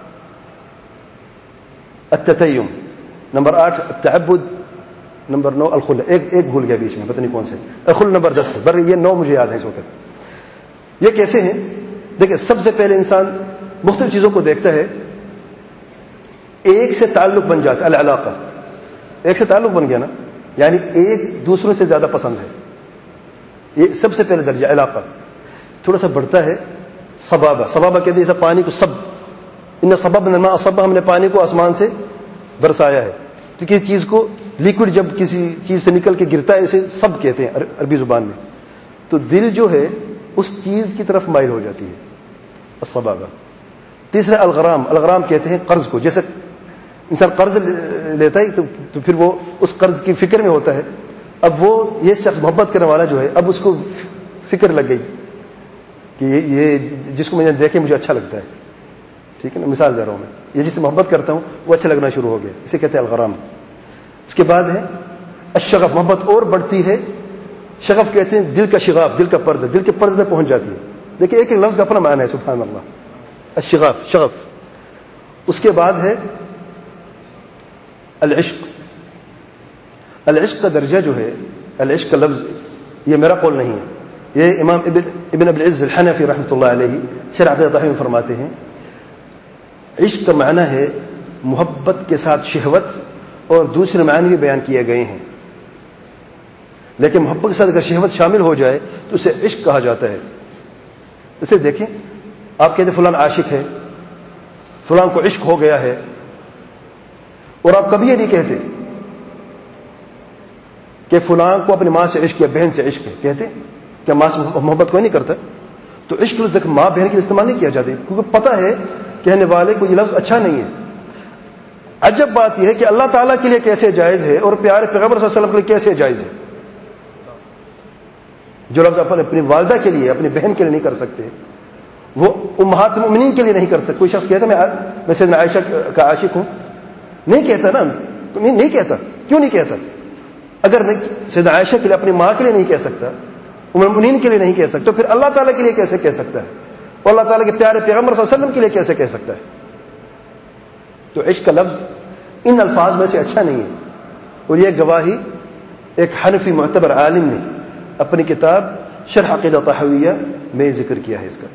التتیم، number 8 التعبد، number 9 الخلہ. ایک بھول گیا بیچ میں، پتہ نہیں کون سے. الخلہ نمبر 10 ہے، یہ 9 مجھے یاد ہے اس وقت. یہ کیسے ہیں؟ دیکھیں، سب سے پہلے انسان مختلف چیزوں کو دیکھتا ہے، ایک سے تعلق بن جاتا ہے. العلاقہ، ایک سے تعلق بن گیا نا، یعنی ایک دوسروں سے زیادہ پسند ہے. یہ سب سے پہلے درجہ علاقہ. تھوڑا سا بڑھتا ہے صبابہ. صبابہ کہتے ہیں جیسا پانی کو سب، ان صببنا الماء صبا، ہم نے پانی کو آسمان سے برسایا ہے. تو کسی چیز کو لیکوڈ جب کسی چیز سے نکل کے گرتا ہے اسے سب کہتے ہیں عربی زبان میں. تو دل جو ہے اس چیز کی طرف مائل ہو جاتی ہے، الصبابہ. تیسرا الغرام. الغرام کہتے ہیں قرض کو. جیسے انسان قرض لیتا ہے تو پھر وہ اس قرض کی فکر میں ہوتا ہے. اب وہ یہ شخص محبت کرنے والا جو ہے، اب اس کو فکر لگ گئی کہ یہ جس کو میں دیکھے مجھے اچھا لگتا ہے. ٹھیک ہے نا، مثال دے رہا ہوں میں. یہ جس سے محبت کرتا ہوں وہ اچھا لگنا شروع ہو گیا، اسے کہتے ہیں الغرام. اس کے بعد ہے الشغف. محبت اور بڑھتی ہے. شغف کہتے ہیں دل کا شغاف، دل کا پردہ، دل کے پردے تک پہنچ جاتی ہے. دیکھیں ایک لفظ کا اپنا معنی ہے، سبحان اللہ. الشغاف، شغف. اس کے بعد ہے العشق. العشق کا درجہ جو ہے، العشق کا لفظ یہ میرا قول نہیں ہے، یہ امام ابن ابی العز الحنفی رحمۃ اللہ علیہ شرح عقیدۃ الطحاوی میں فرماتے ہیں. عشق کا معنی ہے محبت کے ساتھ شہوت، اور دوسرے معنی بھی بیان کیے گئے ہیں. لیکن محبت کے ساتھ اگر شہوت شامل ہو جائے تو اسے عشق کہا جاتا ہے. اسے دیکھیں، آپ کہتے ہیں فلان عاشق ہے، فلان کو عشق ہو گیا ہے، اور آپ کبھی یہ نہیں کہتے کہ فلان کو اپنی ماں سے عشق یا بہن سے عشق ہے. کہتے کہ ماں سے محبت کوئی نہیں کرتا. تو عشق لفظ ماں بہن کے لیے استعمال نہیں کیا جاتا، کیونکہ پتہ ہے کہنے والے کو یہ لفظ اچھا نہیں ہے. عجب بات یہ ہے کہ اللہ تعالیٰ کے لیے کیسے جائز ہے اور پیارے پیغمبر صلی اللہ علیہ وسلم کے لیے کیسے جائز ہے. جو لفظ اپنی والدہ کے لیے، اپنی بہن کے لیے نہیں کر سکتے، وہ امہات المؤمنین کے لیے نہیں کر سکتے. کوئی شخص کہتا میں سیدنا عائشہ کا عاشق ہوں، نہیں کہتا نا، نہیں کہتا. کیوں نہیں کہتا؟ اگر سیدنا عائشہ کے لیے، اپنی ماں کے لیے نہیں کہہ سکتا، ام المؤمنین کے لیے نہیں کہہ سکتا، تو پھر اللہ تعالیٰ کے لیے کیسے کہہ سکتا ہے؟ اور اللہ تعالیٰ کے پیارے پیغمبر صلی اللہ علیہ وسلم کے لیے کیسے کہہ سکتا ہے؟ تو عشق کا لفظ ان الفاظ میں سے اچھا نہیں ہے. اور یہ گواہی ایک حنفی معتبر عالم نے اپنی کتاب شرح عقیدۃ الطحاویہ میں ذکر کیا ہے اس کا.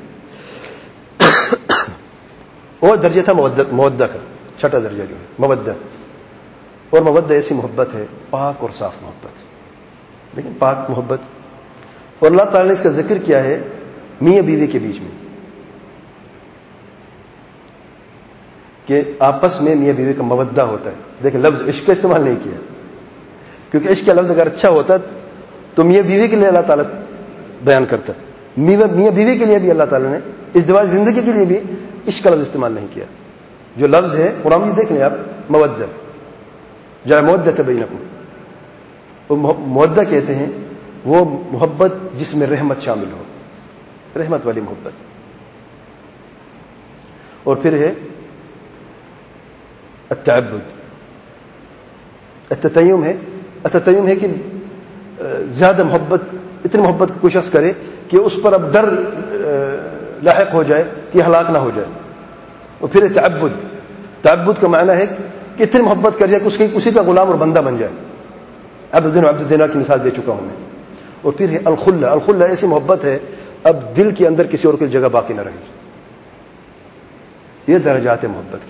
اور درجہ تھا مودہ کا، چھٹا درجہ جو ہے مودہ. اور مودہ ایسی محبت ہے پاک اور صاف محبت. لیکن پاک محبت، اور اللہ تعالی نے اس کا ذکر کیا ہے میاں بیوی کے بیچ میں، کہ آپس میں میاں بیوی کا مودہ ہوتا ہے. دیکھیں لفظ عشق کا استعمال نہیں کیا، کیونکہ عشق کا لفظ اگر اچھا ہوتا تو میاں بیوی کے لیے اللہ تعالیٰ بیان کرتا. میاں بیوی کے لیے بھی اللہ تعالیٰ نے ازدواج زندگی کے لیے بھی عشق کا لفظ استعمال نہیں کیا. جو لفظ ہے قرآن میں دیکھ لیں آپ، مودہ، جائے مودۃ بینکم. مودہ کہتے ہیں وہ محبت جس میں رحمت شامل ہو، رحمت والی محبت. اور پھر ہے التعبد. التتیم ہے، التتیم ہے کہ زیادہ محبت، اتنی محبت کوئی شخص کرے کہ اس پر اب ڈر لاحق ہو جائے کہ ہلاک نہ ہو جائے. اور پھر تعبد. تعبد کا معنی ہے کہ اتنی محبت کر جائے کہ اسی کا غلام اور بندہ بن جائے. عبد الدین عبد الدینہ کی مثال دے چکا ہوں میں. اور پھر ہے الخلہ. الخلہ ایسی محبت ہے اب دل کے اندر کسی اور کی جگہ باقی نہ رہے. یہ درجات ہے محبت کے.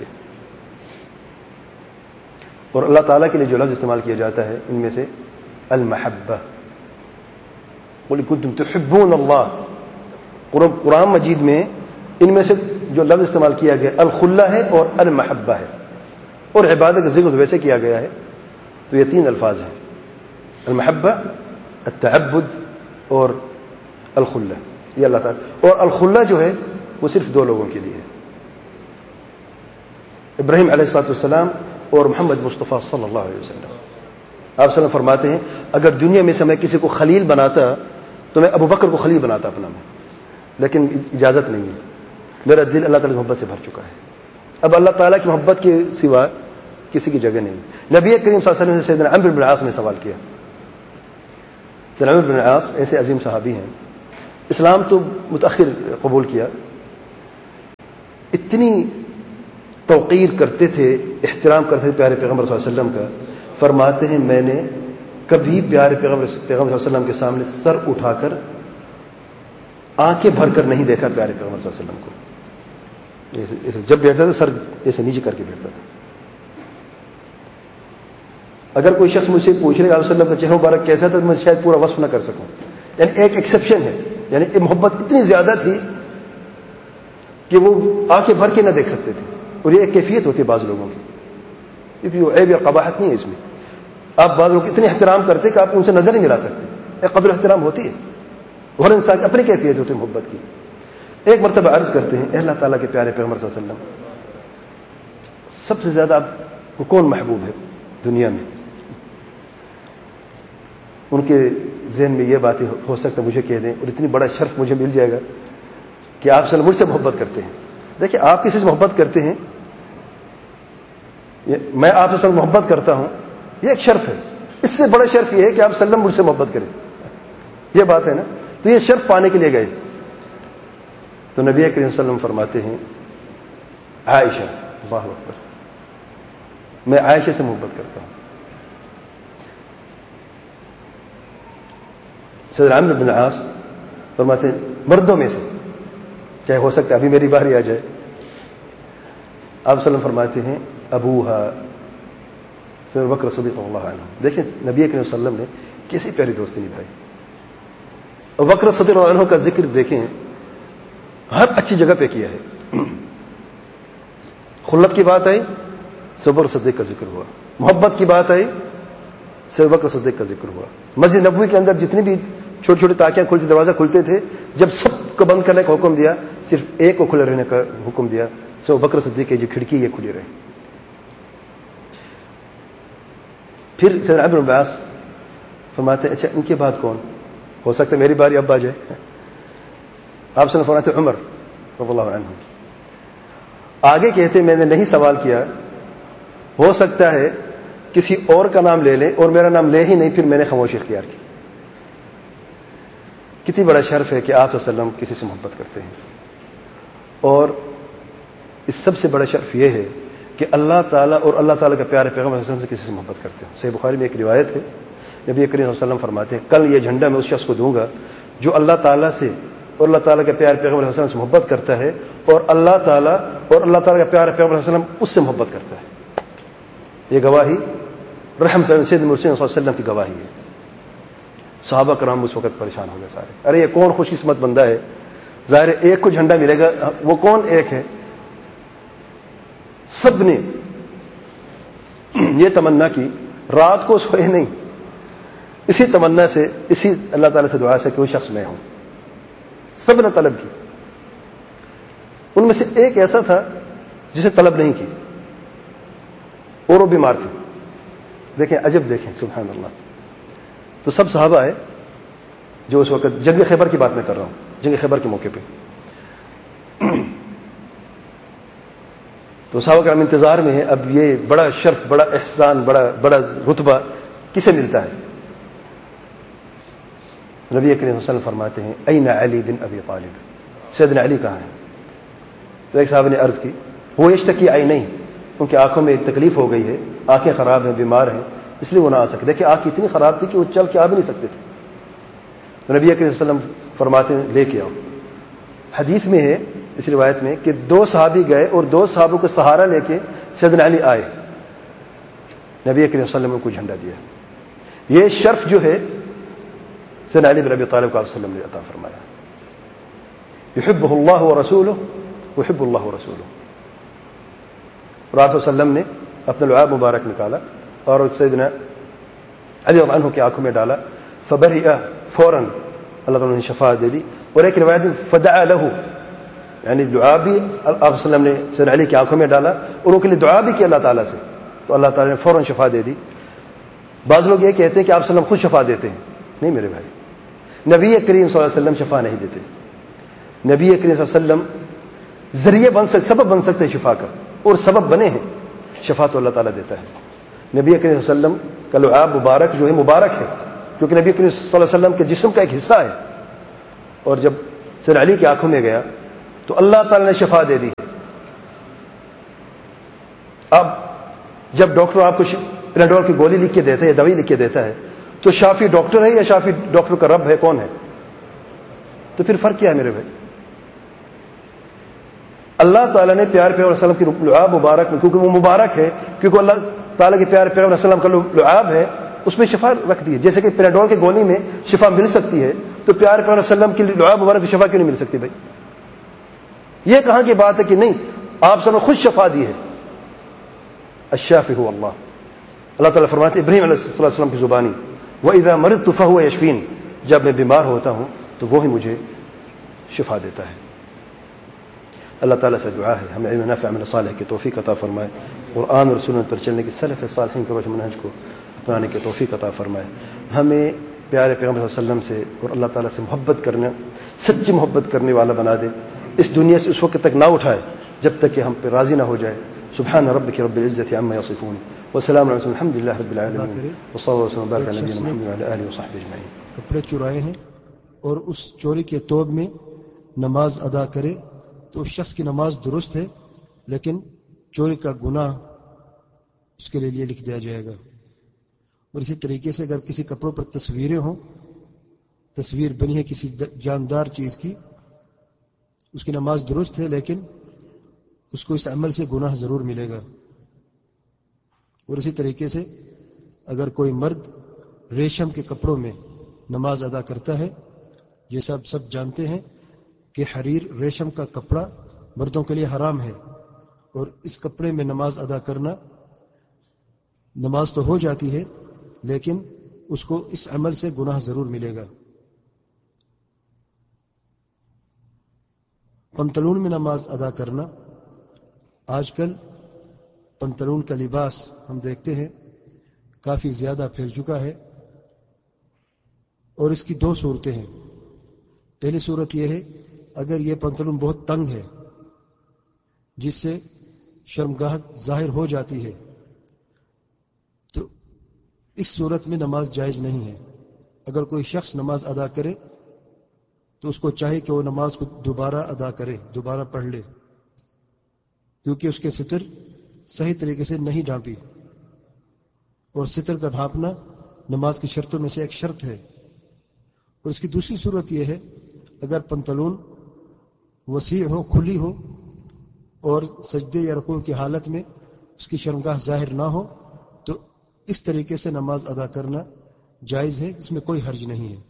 اور اللہ تعالیٰ کے لیے جو لفظ استعمال کیا جاتا ہے ان میں سے المحبہ. قل کنتم تحبون اللہ. قرآن مجید میں ان میں سے جو لفظ استعمال کیا گیا الخلہ ہے اور المحبہ ہے. اور عبادت کا ذکر ویسے کیا گیا ہے. تو یہ تین الفاظ ہیں، المحبہ، التعبد اور الخلہ. یہ اللہ تعالیٰ. اور الخلہ جو ہے وہ صرف دو لوگوں کے لیے ہے، ابراہیم علیہ الصلوۃ والسلام اور محمد مصطفیٰ صلی اللہ علیہ وسلم. آپ صلی اللہ فرماتے ہیں اگر دنیا میں سے میں کسی کو خلیل بناتا تو میں ابو بکر کو خلیل بناتا اپنا میں، لیکن اجازت نہیں ہے. میرا دل اللہ تعالیٰ کی محبت سے بھر چکا ہے. اب اللہ تعالیٰ کی محبت کے سوا کسی کی جگہ نہیں. نبی کریم صلی اللہ علیہ وسلم نے سیدنا عمرو بن العاص نے سوال کیا. سیدنا عمرو بن العاص ایسے عظیم صحابی ہیں، اسلام تو متأخر قبول کیا، اتنی توقیر کرتے تھے، احترام کرتے تھے پیارے پیغمبر صلی اللہ علیہ وسلم کا. فرماتے ہیں میں نے کبھی پیارے پیغمبر صلی اللہ علیہ وسلم کے سامنے سر اٹھا کر آنکھیں بھر کر نہیں دیکھا پیارے پیغمبر صلی اللہ علیہ وسلم کو. جب بیٹھتا تھا سر ایسے نیچے کر کے بیٹھتا تھا. اگر کوئی شخص مجھ سے پوچھ رہے آپ صلی اللہ علیہ وسلم کا چہرہ مبارک کیسا تھا تو میں شاید پورا وصف نہ کر سکوں. یعنی ایک ایکسیپشن ہے، یعنی محبت اتنی زیادہ تھی کہ وہ آنکھیں بھر کے نہ دیکھ سکتے تھے. اور یہ ایک کیفیت ہوتی ہے بعض لوگوں کی، کیونکہ وہ عیب یا قباحت نہیں ہے اس میں. آپ بعض لوگ اتنے احترام کرتے کہ آپ ان سے نظر نہیں ملا سکتے. ایک قدر احترام ہوتی ہے، ہر انسان کی اپنی کیفیت ہوتی ہے محبت کی. ایک مرتبہ عرض کرتے ہیں، اے اللہ تعالیٰ کے پیارے پیغمبر صلی اللہ علیہ وسلم، سب سے زیادہ آپ کو کون محبوب ہے دنیا میں؟ ان کے ذہن میں یہ باتیں ہو سکتا ہے مجھے کہہ دیں، اور اتنی بڑا شرف مجھے مل جائے گا کہ آپ صلی اللہ علیہ وسلم مجھ سے محبت کرتے ہیں. دیکھیں، آپ کسی سے محبت کرتے ہیں، میں آپ سے محبت کرتا ہوں، یہ ایک شرف ہے. اس سے بڑا شرف یہ ہے کہ آپ صلی اللہ علیہ وسلم مجھ سے محبت کریں. یہ بات ہے نا. تو یہ شرف پانے کے لیے گئے. تو نبی کریم صلی اللہ علیہ وسلم فرماتے ہیں، عائشہ، اللہ اکبر، میں عائشہ سے محبت کرتا ہوں. سیدنا عمرو بن العاص فرماتے ہیں مردوں میں سے، چاہے ہو سکتا ہے ابھی میری باری آ جائے. آپ صلی اللہ علیہ وسلم فرماتے ہیں ابوہا سیدنا بکر صدیق اللہ عنہ. دیکھیں نبی کریم صلی اللہ علیہ وسلم نے کیسی پیاری دوستی نبھائی. اور بکر صدیق اللہ عنہ کا ذکر دیکھیں ہر اچھی جگہ پہ کیا ہے. خلت کی بات آئی سیدنا بکر صدیق کا ذکر ہوا، محبت کی بات آئی سیدنا بکر صدیق کا ذکر ہوا. مسجد نبوی کے اندر جتنی بھی چھوٹی چھوٹی تاکیاں کھلتی، دروازہ کھلتے تھے، جب سب کو بند کرنے کا حکم دیا، صرف ایک کو کھلے رہنے کا حکم دیا. سیدنا بکر صدیق کی جو کھڑکی یہ کھلی رہی. پھر سیدنا عمرو بن العاص فرماتے ہیں اچھا ان کے بعد کون؟ ہو سکتا ہے میری باری اب آ جائے. آپ سے فرماتے عمر رضی اللہ عنہ. آگے کہتے میں نے نہیں سوال کیا، ہو سکتا ہے کسی اور کا نام لے لیں اور میرا نام لے ہی نہیں، پھر میں نے خاموشی اختیار کی. کتنی بڑا شرف ہے کہ آپ صلی اللہ علیہ وسلم کسی سے محبت کرتے ہیں. اور اس سب سے بڑا شرف یہ ہے کہ اللہ تعالیٰ اور اللہ تعالیٰ کا پیارے پیغمبر صلی اللہ علیہ وسلم سے کسی سے محبت کرتے ہیں. صحیح بخاری میں ایک روایت ہے، نبی کریم صلی اللہ علیہ وسلم فرماتے ہیں کل یہ جھنڈا میں اس شخص کو دوں گا جو اللہ تعالیٰ سے اور اللہ تعالیٰ کے پیارے پیغمبر صلی اللہ علیہ وسلم سے محبت کرتا ہے، اور اللہ تعالیٰ کا پیارے پیغمبر صلی اللہ علیہ وسلم اس سے محبت کرتا ہے. یہ گواہی رحمت سید مرسل صلی اللہ علیہ وسلم کی گواہی ہے. صحابہ کرام اس وقت پریشان ہو گئے سارے. ارے یہ کون خوش قسمت بندہ ہے، ظاہر ایک کو جھنڈا ملے گا، وہ کون ایک ہے؟ سب نے یہ تمنا کی، رات کو سوئے نہیں، اسی تمنا سے، اسی اللہ تعالیٰ سے دعا سے کہ وہ شخص میں ہوں. سب نے طلب کی. ان میں سے ایک ایسا تھا جسے طلب نہیں کی، اور وہ بیمار تھے. دیکھیں عجب، دیکھیں سبحان اللہ. تو سب صحابہ آئے جو اس وقت جنگ خیبر کی بات میں کر رہا ہوں، جنگ خیبر کے موقع پہ. تو صحابہ کرام انتظار میں ہے، اب یہ بڑا شرف، بڑا احسان، بڑا رتبہ کسے ملتا ہے؟ نبی کریم صلی اللہ علیہ وسلم فرماتے ہیں این علی بن ابی طالب، سیدنا علی کہاں ہے؟ تو ایک صحابہ نے عرض کی وہ یشتکی عینیہ، ان کی آنکھوں میں تکلیف ہو گئی ہے، آنکھیں خراب ہیں، بیمار ہیں، اس لیے وہ نہ آ سکے. دیکھیں آنکھ اتنی خراب تھی کہ وہ چل کے آ بھی نہیں سکتے تھے. تو نبی کریم صلی اللہ علیہ وسلم فرماتے ہیں لے کے آؤ. حدیث میں ہے اس روایت میں کہ 2 صحابی گئے اور 2 صحابوں کو سہارا لے کے سیدنا علی آئے. نبی کریم صلی اللہ علیہ وسلم نے کو جھنڈا دیا. یہ شرف جو ہے سیدنا علی بن ابی طالب کو آپ صلی اللہ علیہ وسلم نے عطا فرمایا. یحبہ اللہ ورسولہ ویحب اللہ ورسولہ. اور آپ صلی اللہ علیہ وسلم نے اپنا لعاب مبارک نکالا اور سیدنا علی رضی اللہ عنہ کی آنکھوں میں ڈالا، فبرئ، فوراً اللہ تعالیٰ نے شفا دے دی. اور ایک روایت میں فدعا لہ، یعنی دعا بھی آپ صلی اللہ علیہ وسلم نے سیدنا علی کی آنکھوں میں ڈالا اور ان کے لیے دعا بھی کی اللہ تعالیٰ سے، تو اللہ تعالیٰ نے فوراً شفا دے دی. بعض لوگ یہ کہتے ہیں کہ آپ صلی اللہ علیہ وسلم خود شفا دیتے ہیں. نہیں میرے بھائی، نبی کریم صلی اللہ علیہ وسلم شفا نہیں دیتے. نبی کریم صلی اللہ علیہ وسلم ذریعے بن سکتے، سبب بن سکتے ہیں شفا کا، اور سبب بنے ہیں. شفا تو اللہ تعالیٰ دیتا ہے. نبی کریم صلی اللہ علیہ وسلم کا لعاب مبارک جو ہے مبارک ہے، کیونکہ نبی کریم صلی اللہ علیہ وسلم کے جسم کا ایک حصہ ہے. اور جب سیدنا علی کی آنکھوں میں گیا تو اللہ تعالیٰ نے شفا دے دی. اب جب ڈاکٹر آپ کو پیناڈول کی گولی لکھ کے دیتا ہے یا دوائی لکھ کے دیتا ہے تو شافی ڈاکٹر ہے یا شافی ڈاکٹر کا رب ہے؟ کون ہے؟ تو پھر فرق کیا ہے میرے بھائی؟ اللہ تعالیٰ نے پیارے پیغمبر صلی اللہ علیہ وسلم کی لعاب مبارک میں، کیونکہ وہ مبارک ہے، کیونکہ اللہ تعالیٰ کے پیارے پیغمبر صلی اللہ علیہ وسلم کا لعاب ہے، اس میں شفا رکھ دی ہے. جیسے کہ پیناڈول کی گولی میں شفا مل سکتی ہے تو پیارے پیغمبر صلی اللہ علیہ وسلم کی لعاب مبارک کی شفا کیوں نہیں مل سکتی بھائی؟ یہ کہاں کی بات ہے کہ نہیں، آپ سب نے خود شفا دی ہے. الشافی هو اللہ. اللہ تعالیٰ فرماتے ابراہیم علیہ السلام کی زبانی وَإِذَا مَرِضْتُ فَهُوَ يَشْفِينِ، جب میں بیمار ہوتا ہوں تو وہی مجھے شفا دیتا ہے. اللہ تعالیٰ سے دعا ہے ہمیں علم نافع عمل صالح کی توفیق عطا فرمائے، قرآن اور سنت پر چلنے کی سلف صالحین کے روش منہج کو اپنانے کی توفیق عطا فرمائے. ہمیں پیارے پیغمبر صلی اللہ علیہ وسلم سے اور اللہ تعالیٰ سے محبت کرنا، سچی محبت کرنے والا بنا دے. اس دنیا سے اس وقت تک نہ اٹھائے جب تک کہ ہم پہ راضی نہ ہو جائے. سبحان ربک رب العزت عما یصفون وسلام علیکم الحمد للہ رب العالمین وصلی اللہ وسلم وبارک علی نبینا محمد وعلی آلہ وصحبہ اجمعین. کپڑے چرائے ہیں اور اس چوری کے توب میں نماز ادا کرے تو اس شخص کی نماز درست ہے، لیکن چوری کا گناہ اس کے لیے لکھ دیا جائے گا. اور اسی طریقے سے اگر کسی کپڑوں پر تصویریں ہوں، تصویر بنی ہے کسی جاندار چیز کی، اس کی نماز درست ہے لیکن اس کو اس عمل سے گناہ ضرور ملے گا. اور اسی طریقے سے اگر کوئی مرد ریشم کے کپڑوں میں نماز ادا کرتا ہے، یہ سب جانتے ہیں کہ حریر ریشم کا کپڑا مردوں کے لیے حرام ہے، اور اس کپڑے میں نماز ادا کرنا، نماز تو ہو جاتی ہے لیکن اس کو اس عمل سے گناہ ضرور ملے گا. پنتلون میں نماز ادا کرنا، آج کل پنتلون کا لباس ہم دیکھتے ہیں کافی زیادہ پھیل چکا ہے، اور اس کی دو صورتیں ہیں. پہلی صورت یہ ہے اگر یہ پنتلون بہت تنگ ہے جس سے شرمگاہ ظاہر ہو جاتی ہے تو اس صورت میں نماز جائز نہیں ہے. اگر کوئی شخص نماز ادا کرے تو اس کو چاہے کہ وہ نماز کو دوبارہ ادا کرے، دوبارہ پڑھ لے، کیونکہ اس کے ستر صحیح طریقے سے نہیں ڈھانپی، اور ستر کا ڈھانپنا نماز کی شرطوں میں سے ایک شرط ہے. اور اس کی دوسری صورت یہ ہے اگر پنتلون وسیع ہو، کھلی ہو، اور سجدے یا رکوع کی حالت میں اس کی شرمگاہ ظاہر نہ ہو تو اس طریقے سے نماز ادا کرنا جائز ہے، اس میں کوئی حرج نہیں ہے.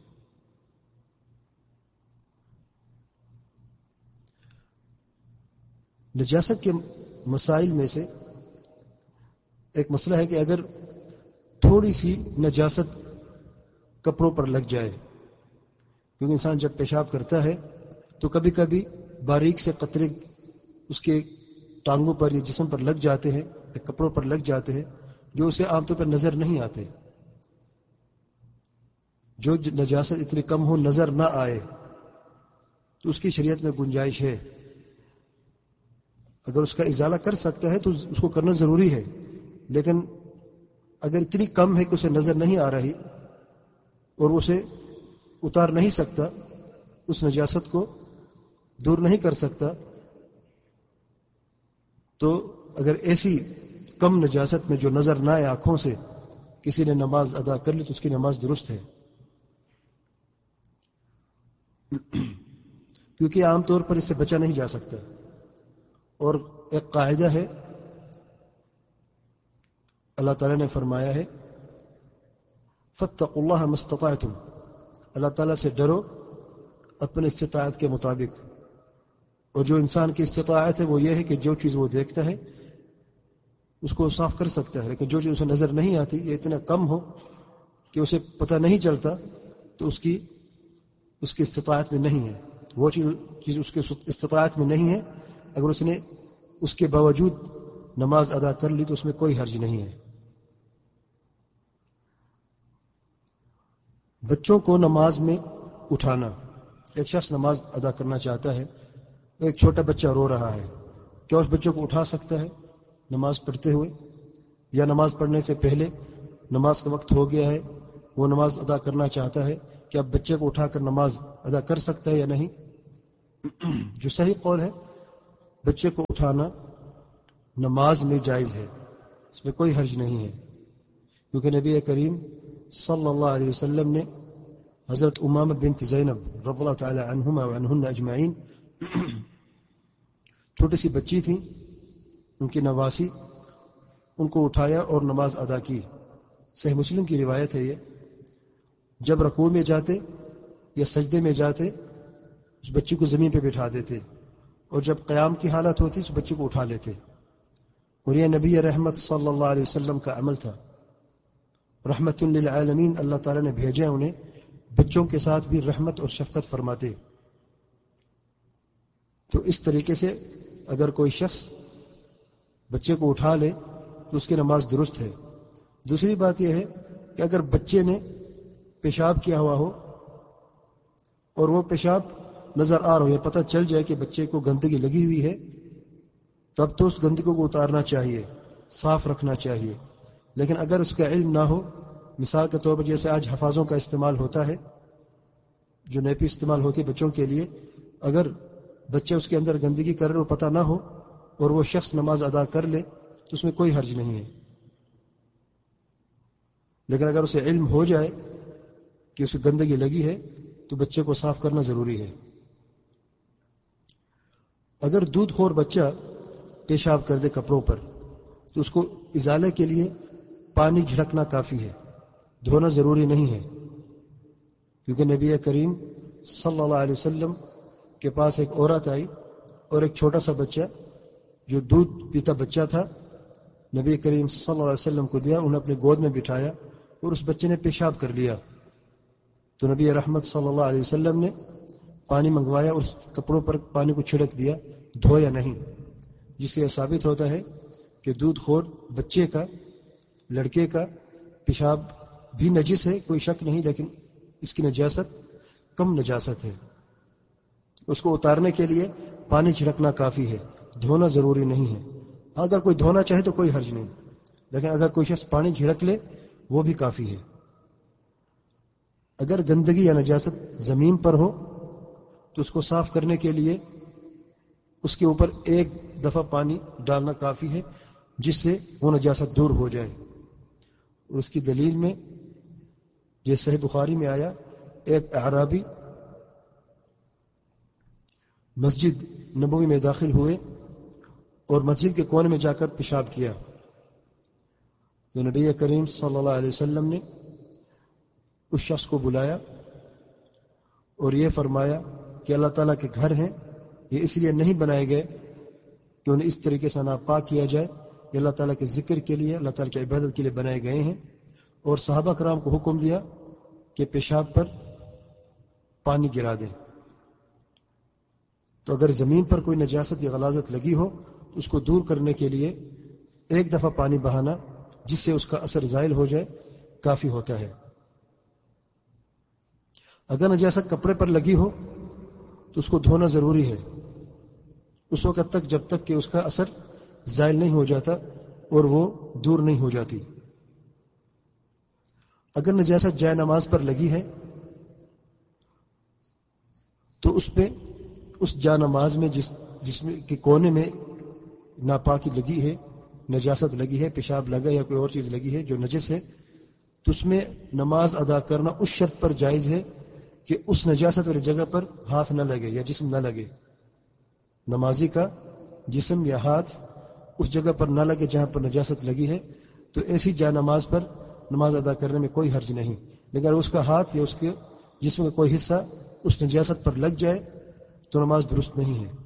نجاست کے مسائل میں سے ایک مسئلہ ہے کہ اگر تھوڑی سی نجاست کپڑوں پر لگ جائے، کیونکہ انسان جب پیشاب کرتا ہے تو کبھی کبھی باریک سے قطرے اس کے ٹانگوں پر یا جسم پر لگ جاتے ہیں یا کپڑوں پر لگ جاتے ہیں جو اسے عام طور پر نظر نہیں آتے. جو نجاست اتنی کم ہو نظر نہ آئے تو اس کی شریعت میں گنجائش ہے. اگر اس کا ازالہ کر سکتا ہے تو اس کو کرنا ضروری ہے، لیکن اگر اتنی کم ہے کہ اسے نظر نہیں آ رہی اور اسے اتار نہیں سکتا، اس نجاست کو دور نہیں کر سکتا، تو اگر ایسی کم نجاست میں جو نظر نہ آئے آنکھوں سے کسی نے نماز ادا کر لی تو اس کی نماز درست ہے. کیونکہ عام طور پر اس سے بچا نہیں جا سکتا. اور ایک قاعدہ ہے، اللہ تعالیٰ نے فرمایا ہے فَاتَّقُوا اللَّهَ مَا اسْتَطَعْتُمْ، اللہ تعالیٰ سے ڈرو اپنے استطاعت کے مطابق. اور جو انسان کی استطاعت ہے وہ یہ ہے کہ جو چیز وہ دیکھتا ہے اس کو صاف کر سکتا ہے، لیکن جو چیز اسے نظر نہیں آتی یہ اتنا کم ہو کہ اسے پتہ نہیں چلتا تو اس کی استطاعت میں نہیں ہے. وہ چیز اس کے استطاعت میں نہیں ہے، اگر اس نے اس کے باوجود نماز ادا کر لی تو اس میں کوئی حرج نہیں ہے. بچوں کو نماز میں اٹھانا، ایک شخص نماز ادا کرنا چاہتا ہے، ایک چھوٹا بچہ رو رہا ہے، کیا اس بچوں کو اٹھا سکتا ہے نماز پڑھتے ہوئے؟ یا نماز پڑھنے سے پہلے نماز کا وقت ہو گیا ہے، وہ نماز ادا کرنا چاہتا ہے، کیا بچے کو اٹھا کر نماز ادا کر سکتا ہے یا نہیں؟ جو صحیح قول ہے بچے کو اٹھانا نماز میں جائز ہے، اس میں کوئی حرج نہیں ہے، کیونکہ نبی کریم صلی اللہ علیہ وسلم نے حضرت امامہ بنت زینب رضی اللہ تعالی عنہما وعنہن اجمعین، چھوٹی سی بچی تھیں، ان کی نواسی، ان کو اٹھایا اور نماز ادا کی۔ صحیح مسلم کی روایت ہے یہ، جب رکوع میں جاتے یا سجدے میں جاتے اس بچی کو زمین پہ بٹھا دیتے، اور جب قیام کی حالت ہوتی اس بچی کو اٹھا لیتے، اور یہ نبی رحمت صلی اللہ علیہ وسلم کا عمل تھا۔ رحمت للعالمین، اللہ تعالیٰ نے بھیجا انہیں، بچوں کے ساتھ بھی رحمت اور شفقت فرماتے۔ تو اس طریقے سے اگر کوئی شخص بچے کو اٹھا لے تو اس کی نماز درست ہے۔ دوسری بات یہ ہے کہ اگر بچے نے پیشاب کیا ہوا ہو اور وہ پیشاب نظر آ رہا ہو یا پتہ چل جائے کہ بچے کو گندگی لگی ہوئی ہے، تب تو اس گندگی کو اتارنا چاہیے، صاف رکھنا چاہیے۔ لیکن اگر اس کا علم نہ ہو، مثال کے طور پر جیسے آج حفاظوں کا استعمال ہوتا ہے، جو نیپی استعمال ہوتی ہے بچوں کے لیے، اگر بچے اس کے اندر گندگی کر رہے ہو پتہ نہ ہو اور وہ شخص نماز ادا کر لے تو اس میں کوئی حرج نہیں ہے۔ لیکن اگر اسے علم ہو جائے کہ اس کی گندگی لگی ہے تو بچے کو صاف کرنا ضروری ہے۔ اگر دودھ خور بچہ پیشاب کر دے کپڑوں پر تو اس کو ازالے کے لیے پانی جھڑکنا کافی ہے، دھونا ضروری نہیں ہے، کیونکہ نبی کریم صلی اللہ علیہ وسلم کے پاس ایک عورت آئی اور ایک چھوٹا سا بچہ جو دودھ پیتا بچہ تھا نبی کریم صلی اللہ علیہ وسلم کو دیا، انہیں اپنے گود میں بٹھایا اور اس بچے نے پیشاب کر لیا، تو نبی رحمت صلی اللہ علیہ وسلم نے پانی منگوایا، اس کپڑوں پر پانی کو چھڑک دیا، دھویا نہیں، جس سے یہ ثابت ہوتا ہے کہ دودھ خور بچے کا، لڑکے کا پیشاب بھی نجس ہے، کوئی شک نہیں، لیکن اس کی نجاست کم نجاست ہے، اس کو اتارنے کے لیے پانی چھڑکنا کافی ہے، دھونا ضروری نہیں ہے۔ اگر کوئی دھونا چاہے تو کوئی حرج نہیں، لیکن اگر کوئی شخص پانی جھڑک لے وہ بھی کافی ہے۔ اگر گندگی یا نجاست زمین پر ہو تو اس کو صاف کرنے کے لیے اس کے اوپر ایک دفعہ پانی ڈالنا کافی ہے، جس سے وہ نجاست دور ہو جائے۔ اور اس کی دلیل میں یہ صحیح بخاری میں آیا، ایک اعرابی مسجد نبوی میں داخل ہوئے اور مسجد کے کونے میں جا کر پیشاب کیا، تو نبی کریم صلی اللہ علیہ وسلم نے اس شخص کو بلایا اور یہ فرمایا کہ اللہ تعالیٰ کے گھر ہیں، یہ اس لیے نہیں بنائے گئے کہ انہیں اس طریقے سے ناپاک کیا جائے، یہ اللہ تعالیٰ کے ذکر کے لیے، اللہ تعالیٰ کی عبادت کے لیے بنائے گئے ہیں۔ اور صحابہ کرام کو حکم دیا کہ پیشاب پر پانی گرا دیں۔ تو اگر زمین پر کوئی نجاست یا غلاظت لگی ہو تو اس کو دور کرنے کے لیے ایک دفعہ پانی بہانا، جس سے اس کا اثر زائل ہو جائے، کافی ہوتا ہے۔ اگر نجاست کپڑے پر لگی ہو تو اس کو دھونا ضروری ہے، اس وقت تک جب تک کہ اس کا اثر زائل نہیں ہو جاتا اور وہ دور نہیں ہو جاتی۔ اگر نجاست جائے نماز پر لگی ہے تو اس پہ اس جا نماز میں جس میں کے کونے میں ناپاکی لگی ہے، نجاست لگی ہے، پیشاب لگا یا کوئی اور چیز لگی ہے جو نجس ہے، تو اس میں نماز ادا کرنا اس شرط پر جائز ہے کہ اس نجاست والی جگہ پر ہاتھ نہ لگے یا جسم نہ لگے۔ نمازی کا جسم یا ہاتھ اس جگہ پر نہ لگے جہاں پر نجاست لگی ہے، تو ایسی جا نماز پر نماز ادا کرنے میں کوئی حرج نہیں۔ لیکن اگر اس کا ہاتھ یا اس کے جسم کا کوئی حصہ اس نجاست پر لگ جائے تو نماز درست نہیں ہے۔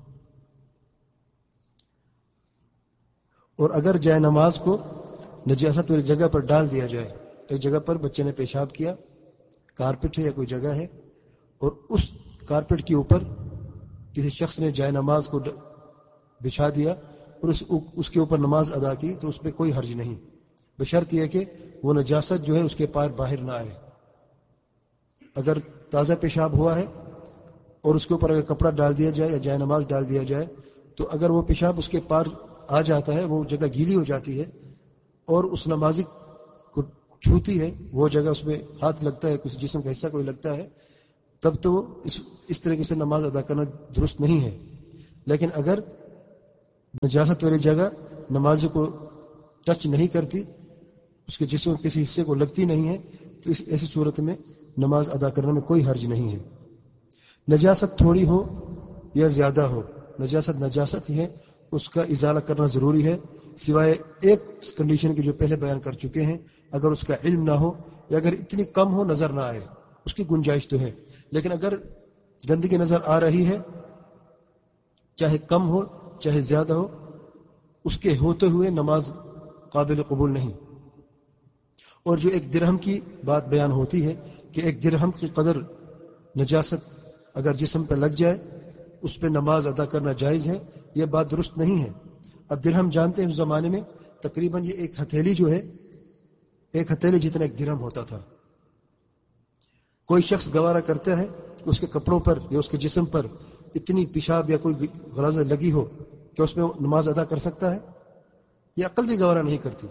اور اگر جائے نماز کو نجاست والی جگہ پر ڈال دیا جائے، ایک جگہ پر بچے نے پیشاب کیا، کارپٹ ہے یا کوئی جگہ ہے، اور اس کارپٹ کے اوپر کسی شخص نے جائے نماز کو بچھا دیا اور اس کے اوپر نماز ادا کی، تو اس پہ کوئی حرج نہیں، بشرط یہ کہ وہ نجاست جو ہے اس کے پار باہر نہ آئے۔ اگر تازہ پیشاب ہوا ہے اور اس کے اوپر اگر کپڑا ڈال دیا جائے یا جائے نماز ڈال دیا جائے، تو اگر وہ پیشاب اس کے پار آ جاتا ہے، وہ جگہ گیلی ہو جاتی ہے اور اس نمازی کو چھوتی ہے، وہ جگہ اس میں ہاتھ لگتا ہے، کسی جسم کا حصہ کوئی لگتا ہے، تب تو اس طریقے سے نماز ادا کرنا درست نہیں ہے۔ لیکن اگر نجاست والی جگہ نمازی کو ٹچ نہیں کرتی، اس کے جسم کسی حصے کو لگتی نہیں ہے، تو اس ایسی صورت میں نماز ادا کرنے میں کوئی حرج نہیں ہے۔ نجاست تھوڑی ہو یا زیادہ ہو، نجاست ہی ہے، اس کا ازالہ کرنا ضروری ہے، سوائے ایک کنڈیشن کی جو پہلے بیان کر چکے ہیں، اگر اس کا علم نہ ہو یا اگر اتنی کم ہو نظر نہ آئے، اس کی گنجائش تو ہے۔ لیکن اگر گندگی نظر آ رہی ہے، چاہے کم ہو چاہے زیادہ ہو، اس کے ہوتے ہوئے نماز قابل قبول نہیں۔ اور جو ایک درہم کی بات بیان ہوتی ہے کہ ایک درہم کی قدر نجاست اگر جسم پہ لگ جائے اس پہ نماز ادا کرنا جائز ہے، یہ بات درست نہیں ہے۔ اب درہم جانتے ہیں اس زمانے میں تقریباً یہ ایک ہتھیلی جو ہے، ایک ہتھیلی جتنا ایک درہم ہوتا تھا۔ کوئی شخص گوارا کرتا ہے کہ اس کے کپڑوں پر یا اس کے جسم پر اتنی پیشاب یا کوئی غرض لگی ہو کہ اس میں نماز ادا کر سکتا ہے؟ یہ عقل بھی گوارا نہیں کرتی۔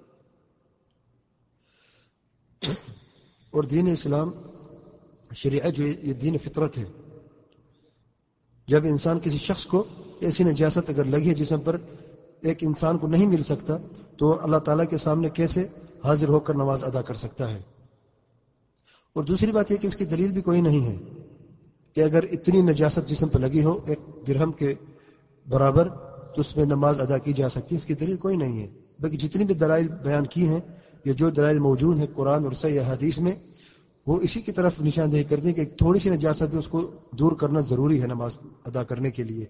اور دین اسلام شریعت جو یہ دین فطرت ہے، جب انسان کسی شخص کو ایسی نجاست اگر لگی ہے جسم پر، ایک انسان کو نہیں مل سکتا، تو اللہ تعالیٰ کے سامنے کیسے حاضر ہو کر نماز ادا کر سکتا ہے؟ اور دوسری بات یہ کہ اس کی دلیل بھی کوئی نہیں ہے کہ اگر اتنی نجاست جسم پر لگی ہو ایک درہم کے برابر تو اس میں نماز ادا کی جا سکتی ہے، اس کی دلیل کوئی نہیں ہے۔ بلکہ جتنی بھی دلائل بیان کی ہیں یا جو دلائل موجود ہیں قرآن اور صحیح حدیث میں، وہ اسی کی طرف نشاندہی کرتے ہیں کہ ایک تھوڑی سی نجاست بھی اس کو دور کرنا ضروری ہے نماز ادا کرنے کے لیے۔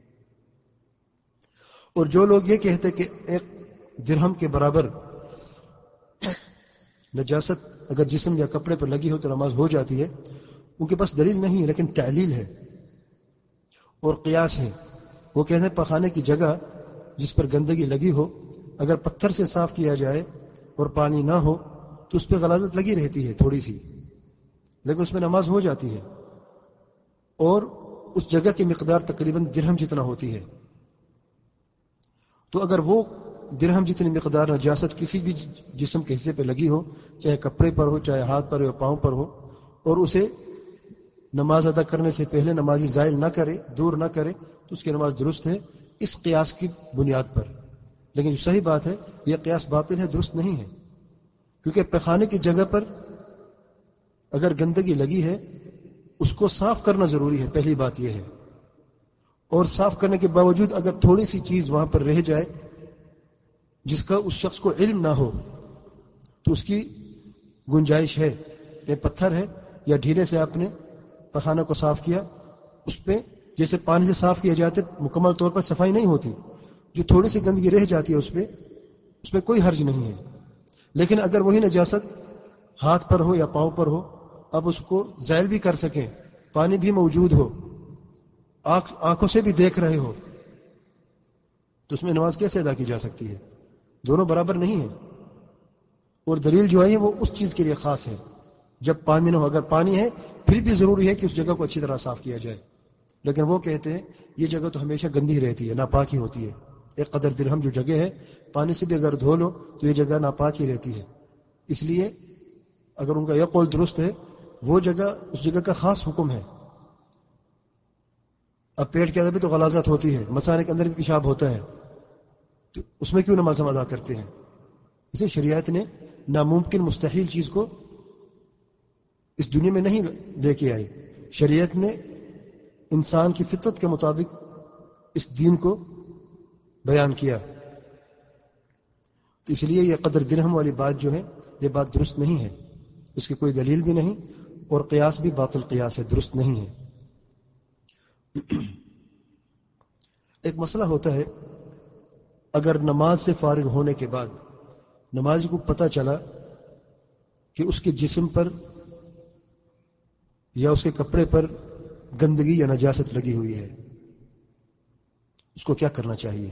اور جو لوگ یہ کہتے کہ ایک درہم کے برابر نجاست اگر جسم یا کپڑے پر لگی ہو تو نماز ہو جاتی ہے، ان کے پاس دلیل نہیں ہے، لیکن تعلیل ہے اور قیاس ہے۔ وہ کہتے ہیں پخانے کی جگہ جس پر گندگی لگی ہو اگر پتھر سے صاف کیا جائے اور پانی نہ ہو تو اس پہ غلاظت لگی رہتی ہے تھوڑی سی، لیکن اس میں نماز ہو جاتی ہے، اور اس جگہ کی مقدار تقریباً درہم جتنا ہوتی ہے۔ تو اگر وہ درہم جتنی مقدار نجاست کسی بھی جسم کے حصے پہ لگی ہو، چاہے کپڑے پر ہو چاہے ہاتھ پر ہو یا پاؤں پر ہو، اور اسے نماز ادا کرنے سے پہلے نمازی زائل نہ کرے، دور نہ کرے، تو اس کی نماز درست ہے اس قیاس کی بنیاد پر۔ لیکن جو صحیح بات ہے یہ قیاس باطل ہے، درست نہیں ہے، کیونکہ پیخانے کی جگہ پر اگر گندگی لگی ہے اس کو صاف کرنا ضروری ہے، پہلی بات یہ ہے۔ اور صاف کرنے کے باوجود اگر تھوڑی سی چیز وہاں پر رہ جائے جس کا اس شخص کو علم نہ ہو تو اس کی گنجائش ہے کہ پتھر ہے یا ڈھیلے سے آپ نے پخانہ کو صاف کیا، اس پہ جیسے پانی سے صاف کیا جاتے مکمل طور پر صفائی نہیں ہوتی، جو تھوڑی سی گندگی رہ جاتی ہے اس پہ کوئی حرج نہیں ہے۔ لیکن اگر وہی نجاست ہاتھ پر ہو یا پاؤں پر ہو، اب اس کو زائل بھی کر سکیں، پانی بھی موجود ہو، آنکھوں سے بھی دیکھ رہے ہو، تو اس میں نماز کیسے ادا کی جا سکتی ہے؟ دونوں برابر نہیں ہیں۔ اور دلیل جو ہے وہ اس چیز کے لیے خاص ہے جب پانی نہ ہو۔ اگر پانی ہے پھر بھی ضروری ہے کہ اس جگہ کو اچھی طرح صاف کیا جائے، لیکن وہ کہتے ہیں یہ جگہ تو ہمیشہ گندی رہتی ہے، ناپاک ہی ہوتی ہے۔ ایک قدر درہم جو جگہ ہے پانی سے بھی اگر دھو لو تو یہ جگہ ناپاک ہی رہتی ہے۔ اس لیے اگر ان کا یہ قول درست ہے، وہ جگہ اس جگہ کا خاص حکم ہے۔ اب پیٹ کے اندر بھی تو غلاظت ہوتی ہے، مثانے کے اندر بھی پیشاب ہوتا ہے، تو اس میں کیوں نماز ہم ادا کرتے ہیں؟ اسے شریعت نے ناممکن مستحیل چیز کو اس دنیا میں نہیں لے کے آئی، شریعت نے انسان کی فطرت کے مطابق اس دین کو بیان کیا۔ تو اس لیے یہ قدر درہم والی بات جو ہے یہ بات درست نہیں ہے، اس کی کوئی دلیل بھی نہیں، اور قیاس بھی باطل قیاس ہے، درست نہیں ہے۔ ایک مسئلہ ہوتا ہے، اگر نماز سے فارغ ہونے کے بعد نمازی کو پتہ چلا کہ اس کے جسم پر یا اس کے کپڑے پر گندگی یا نجاست لگی ہوئی ہے، اس کو کیا کرنا چاہیے؟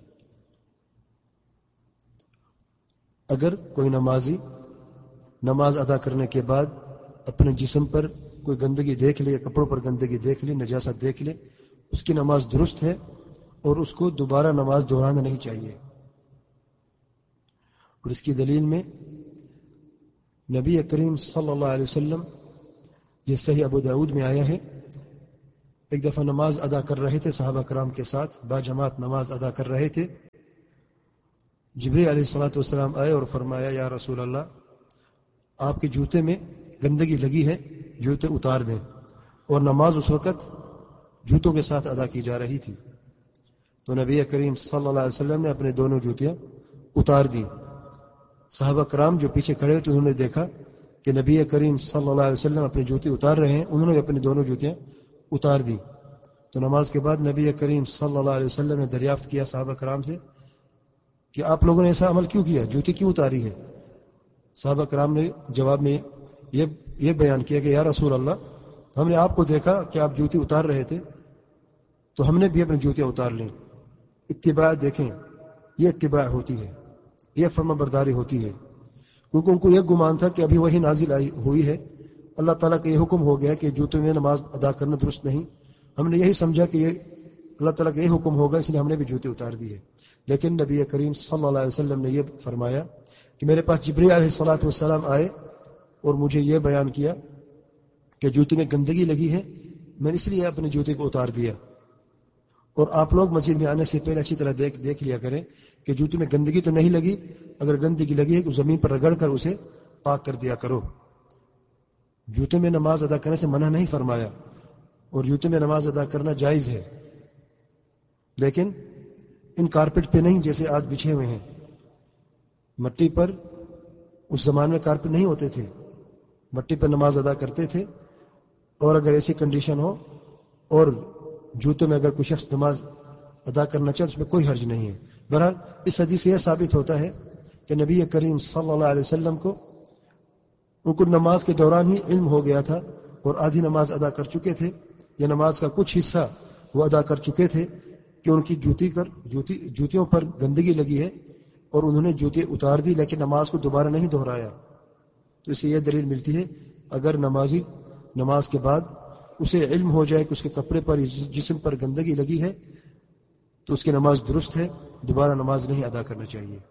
اگر کوئی نمازی نماز ادا کرنے کے بعد اپنے جسم پر کوئی گندگی دیکھ لے یا کپڑوں پر گندگی دیکھ لے، نجاست دیکھ لے، اس کی نماز درست ہے اور اس کو دوبارہ نماز دہرانا نہیں چاہیے۔ اور اس کی دلیل میں نبی کریم صلی اللہ علیہ وسلم، یہ صحیح ابو داؤد میں آیا ہے، ایک دفعہ نماز ادا کر رہے تھے صحابہ کرام کے ساتھ، با جماعت نماز ادا کر رہے تھے، جبریل علیہ الصلوۃ والسلام آئے اور فرمایا یا رسول اللہ آپ کے جوتے میں گندگی لگی ہے، جوتے اتار دیں. اور نماز اس وقت جوتوں کے ساتھ ادا کی جا رہی تھی. تو نبی کریم صلی اللہ علیہ وسلم نے اپنے دونوں جوتیاں اتار دیں. صحابہ کرام جو پیچھے کھڑے ہوئے تو انہوں نے دیکھا کہ نبی کریم صلی اللہ علیہ وسلم اپنے جوتے اتار رہے ہیں، انہوں نے اپنی دونوں جوتیاں اتار دیں. تو نماز کے بعد نبی کریم صلی اللہ علیہ وسلم نے دریافت کیا صحابہ کرام سے کہ آپ لوگوں نے ایسا عمل کیوں کیا، جوتی کیوں اتاری ہے؟ صحابہ کرام نے جواب میں یہ بیان کیا کہ یا رسول اللہ ہم نے آپ کو دیکھا کہ آپ جوتی اتار رہے تھے تو ہم نے بھی اپنی جوتیاں اتار لیں. اتباع دیکھیں، یہ اتباع ہوتی ہے، یہ فرما برداری ہوتی ہے. کیونکہ ان کو یہ گمان تھا کہ ابھی وہی نازل ہوئی ہے، اللہ تعالیٰ کا یہ حکم ہو گیا کہ جوتوں میں نماز ادا کرنا درست نہیں. ہم نے یہی سمجھا کہ یہ اللہ تعالیٰ کا یہ حکم ہوگا، اس لیے ہم نے بھی جوتے اتار دی ہے. لیکن نبی کریم صلی اللہ علیہ وسلم نے یہ فرمایا کہ میرے پاس جبریل علیہ الصلوۃ والسلام آئے اور مجھے یہ بیان کیا کہ جوتے میں گندگی لگی ہے، میں نے اس لیے اپنے جوتے کو اتار دیا. اور آپ لوگ مسجد میں آنے سے پہلے اچھی طرح دیکھ لیا کریں کہ جوتے میں گندگی تو نہیں لگی. اگر گندگی لگی ہے تو زمین پر رگڑ کر اسے پاک کر دیا کرو. جوتے میں نماز ادا کرنے سے منع نہیں فرمایا، اور جوتے میں نماز ادا کرنا جائز ہے، لیکن ان کارپیٹ پہ نہیں جیسے آج بچھے ہوئے ہیں. مٹی پر اس زمانے میں کارپیٹ نہیں ہوتے تھے، مٹی پر نماز ادا کرتے تھے. اور اگر ایسی کنڈیشن ہو اور جوتے میں اگر کوئی شخص نماز ادا کرنا چاہے اس میں کوئی حرج نہیں ہے. بہرحال اس حدیث سے یہ ثابت ہوتا ہے کہ نبی کریم صلی اللہ علیہ وسلم کو ان کو نماز کے دوران ہی علم ہو گیا تھا اور آدھی نماز ادا کر چکے تھے، یا نماز کا کچھ حصہ وہ ادا کر چکے تھے کہ ان کی جوتیوں پر گندگی لگی ہے اور انہوں نے جوتے اتار دی، لیکن نماز کو دوبارہ نہیں دہرایا. تو اس سے یہ دلیل ملتی ہے اگر نمازی نماز کے بعد اسے علم ہو جائے کہ اس کے کپڑے پر جسم پر گندگی لگی ہے تو اس کی نماز درست ہے، دوبارہ نماز نہیں ادا کرنا چاہیے.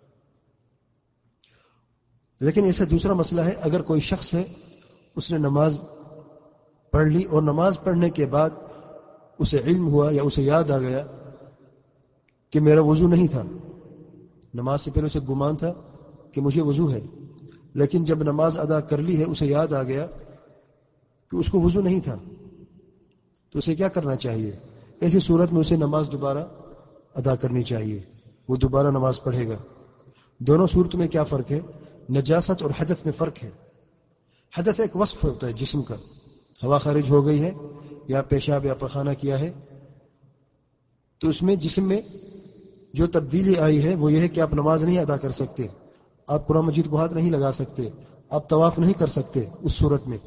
لیکن ایسا دوسرا مسئلہ ہے، اگر کوئی شخص ہے اس نے نماز پڑھ لی اور نماز پڑھنے کے بعد اسے علم ہوا یا اسے یاد آ گیا کہ میرا وضو نہیں تھا. نماز سے پہلے اسے گمان تھا کہ مجھے وضو ہے، لیکن جب نماز ادا کر لی ہے اسے یاد آ گیا کہ اس کو وضو نہیں تھا، تو اسے کیا کرنا چاہیے؟ ایسی صورت میں اسے نماز دوبارہ ادا کرنی چاہیے، وہ دوبارہ نماز پڑھے گا. دونوں صورتوں میں کیا فرق ہے؟ نجاست اور حدث میں فرق ہے. حدث ایک وصف ہوتا ہے جسم کا، ہوا خارج ہو گئی ہے یا پیشاب یا پخانہ کیا ہے، تو اس میں جسم میں جو تبدیلی آئی ہے وہ یہ ہے کہ آپ نماز نہیں ادا کر سکتے، آپ قرآن مجید کو ہاتھ نہیں لگا سکتے، آپ طواف نہیں کر سکتے. اس صورت میں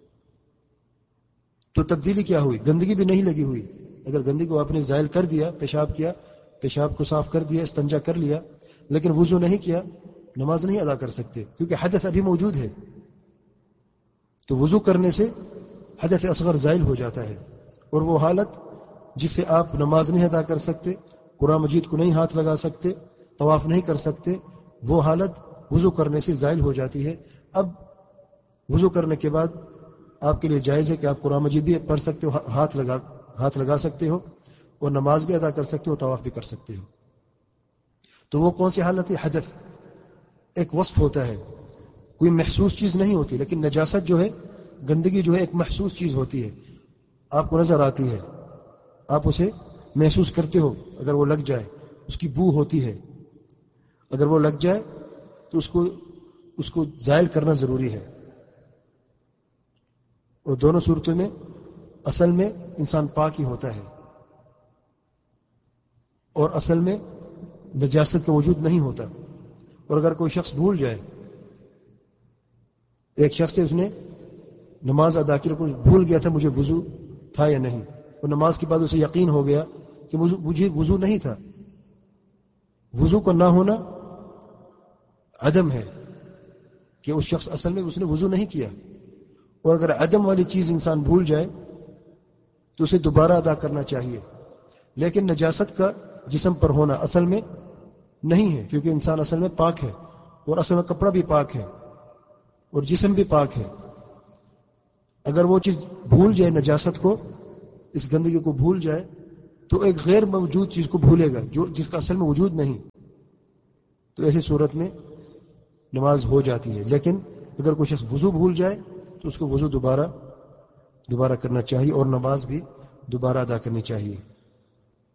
تو تبدیلی کیا ہوئی؟ گندگی بھی نہیں لگی ہوئی. اگر گندگی کو آپ نے زائل کر دیا، پیشاب کیا، پیشاب کو صاف کر دیا، استنجا کر لیا، لیکن وضو نہیں کیا، نماز نہیں ادا کر سکتے کیونکہ حدث ابھی موجود ہے. تو وضو کرنے سے حدث اصغر زائل ہو جاتا ہے، اور وہ حالت جس سے آپ نماز نہیں ادا کر سکتے، قرآن مجید کو نہیں ہاتھ لگا سکتے، طواف نہیں کر سکتے، وہ حالت وضو کرنے سے زائل ہو جاتی ہے. اب وضو کرنے کے بعد آپ کے لیے جائز ہے کہ آپ قرآن مجید بھی پڑھ سکتے ہو، ہاتھ لگا سکتے ہو، اور نماز بھی ادا کر سکتے ہو، طواف بھی کر سکتے ہو. تو وہ کون سی حالت ہے؟ حدث ایک وصف ہوتا ہے، کوئی محسوس چیز نہیں ہوتی. لیکن نجاست جو ہے، گندگی جو ہے، ایک محسوس چیز ہوتی ہے، آپ کو نظر آتی ہے، آپ اسے محسوس کرتے ہو. اگر وہ لگ جائے اس کی بو ہوتی ہے، اگر وہ لگ جائے تو اس کو زائل کرنا ضروری ہے. اور دونوں صورتوں میں اصل میں انسان پاک ہی ہوتا ہے، اور اصل میں نجاست کا وجود نہیں ہوتا. اور اگر کوئی شخص بھول جائے، ایک شخص ہے اس نے نماز ادا کی، کو بھول گیا تھا مجھے وضو تھا یا نہیں، اور نماز کے بعد اسے یقین ہو گیا کہ مجھے وضو نہیں تھا. وضو کا نہ ہونا عدم ہے کہ اس شخص اصل میں اس نے وضو نہیں کیا. اور اگر عدم والی چیز انسان بھول جائے تو اسے دوبارہ ادا کرنا چاہیے. لیکن نجاست کا جسم پر ہونا اصل میں نہیں ہے، کیونکہ انسان اصل میں پاک ہے، اور اصل میں کپڑا بھی پاک ہے اور جسم بھی پاک ہے. اگر وہ چیز بھول جائے، نجاست کو، اس گندگی کو بھول جائے، تو ایک غیر موجود چیز کو بھولے گا جس کا اصل میں وجود نہیں. تو ایسی صورت میں نماز ہو جاتی ہے. لیکن اگر کوئی شخص وضو بھول جائے تو اس کو وضو دوبارہ کرنا چاہیے اور نماز بھی دوبارہ ادا کرنی چاہیے.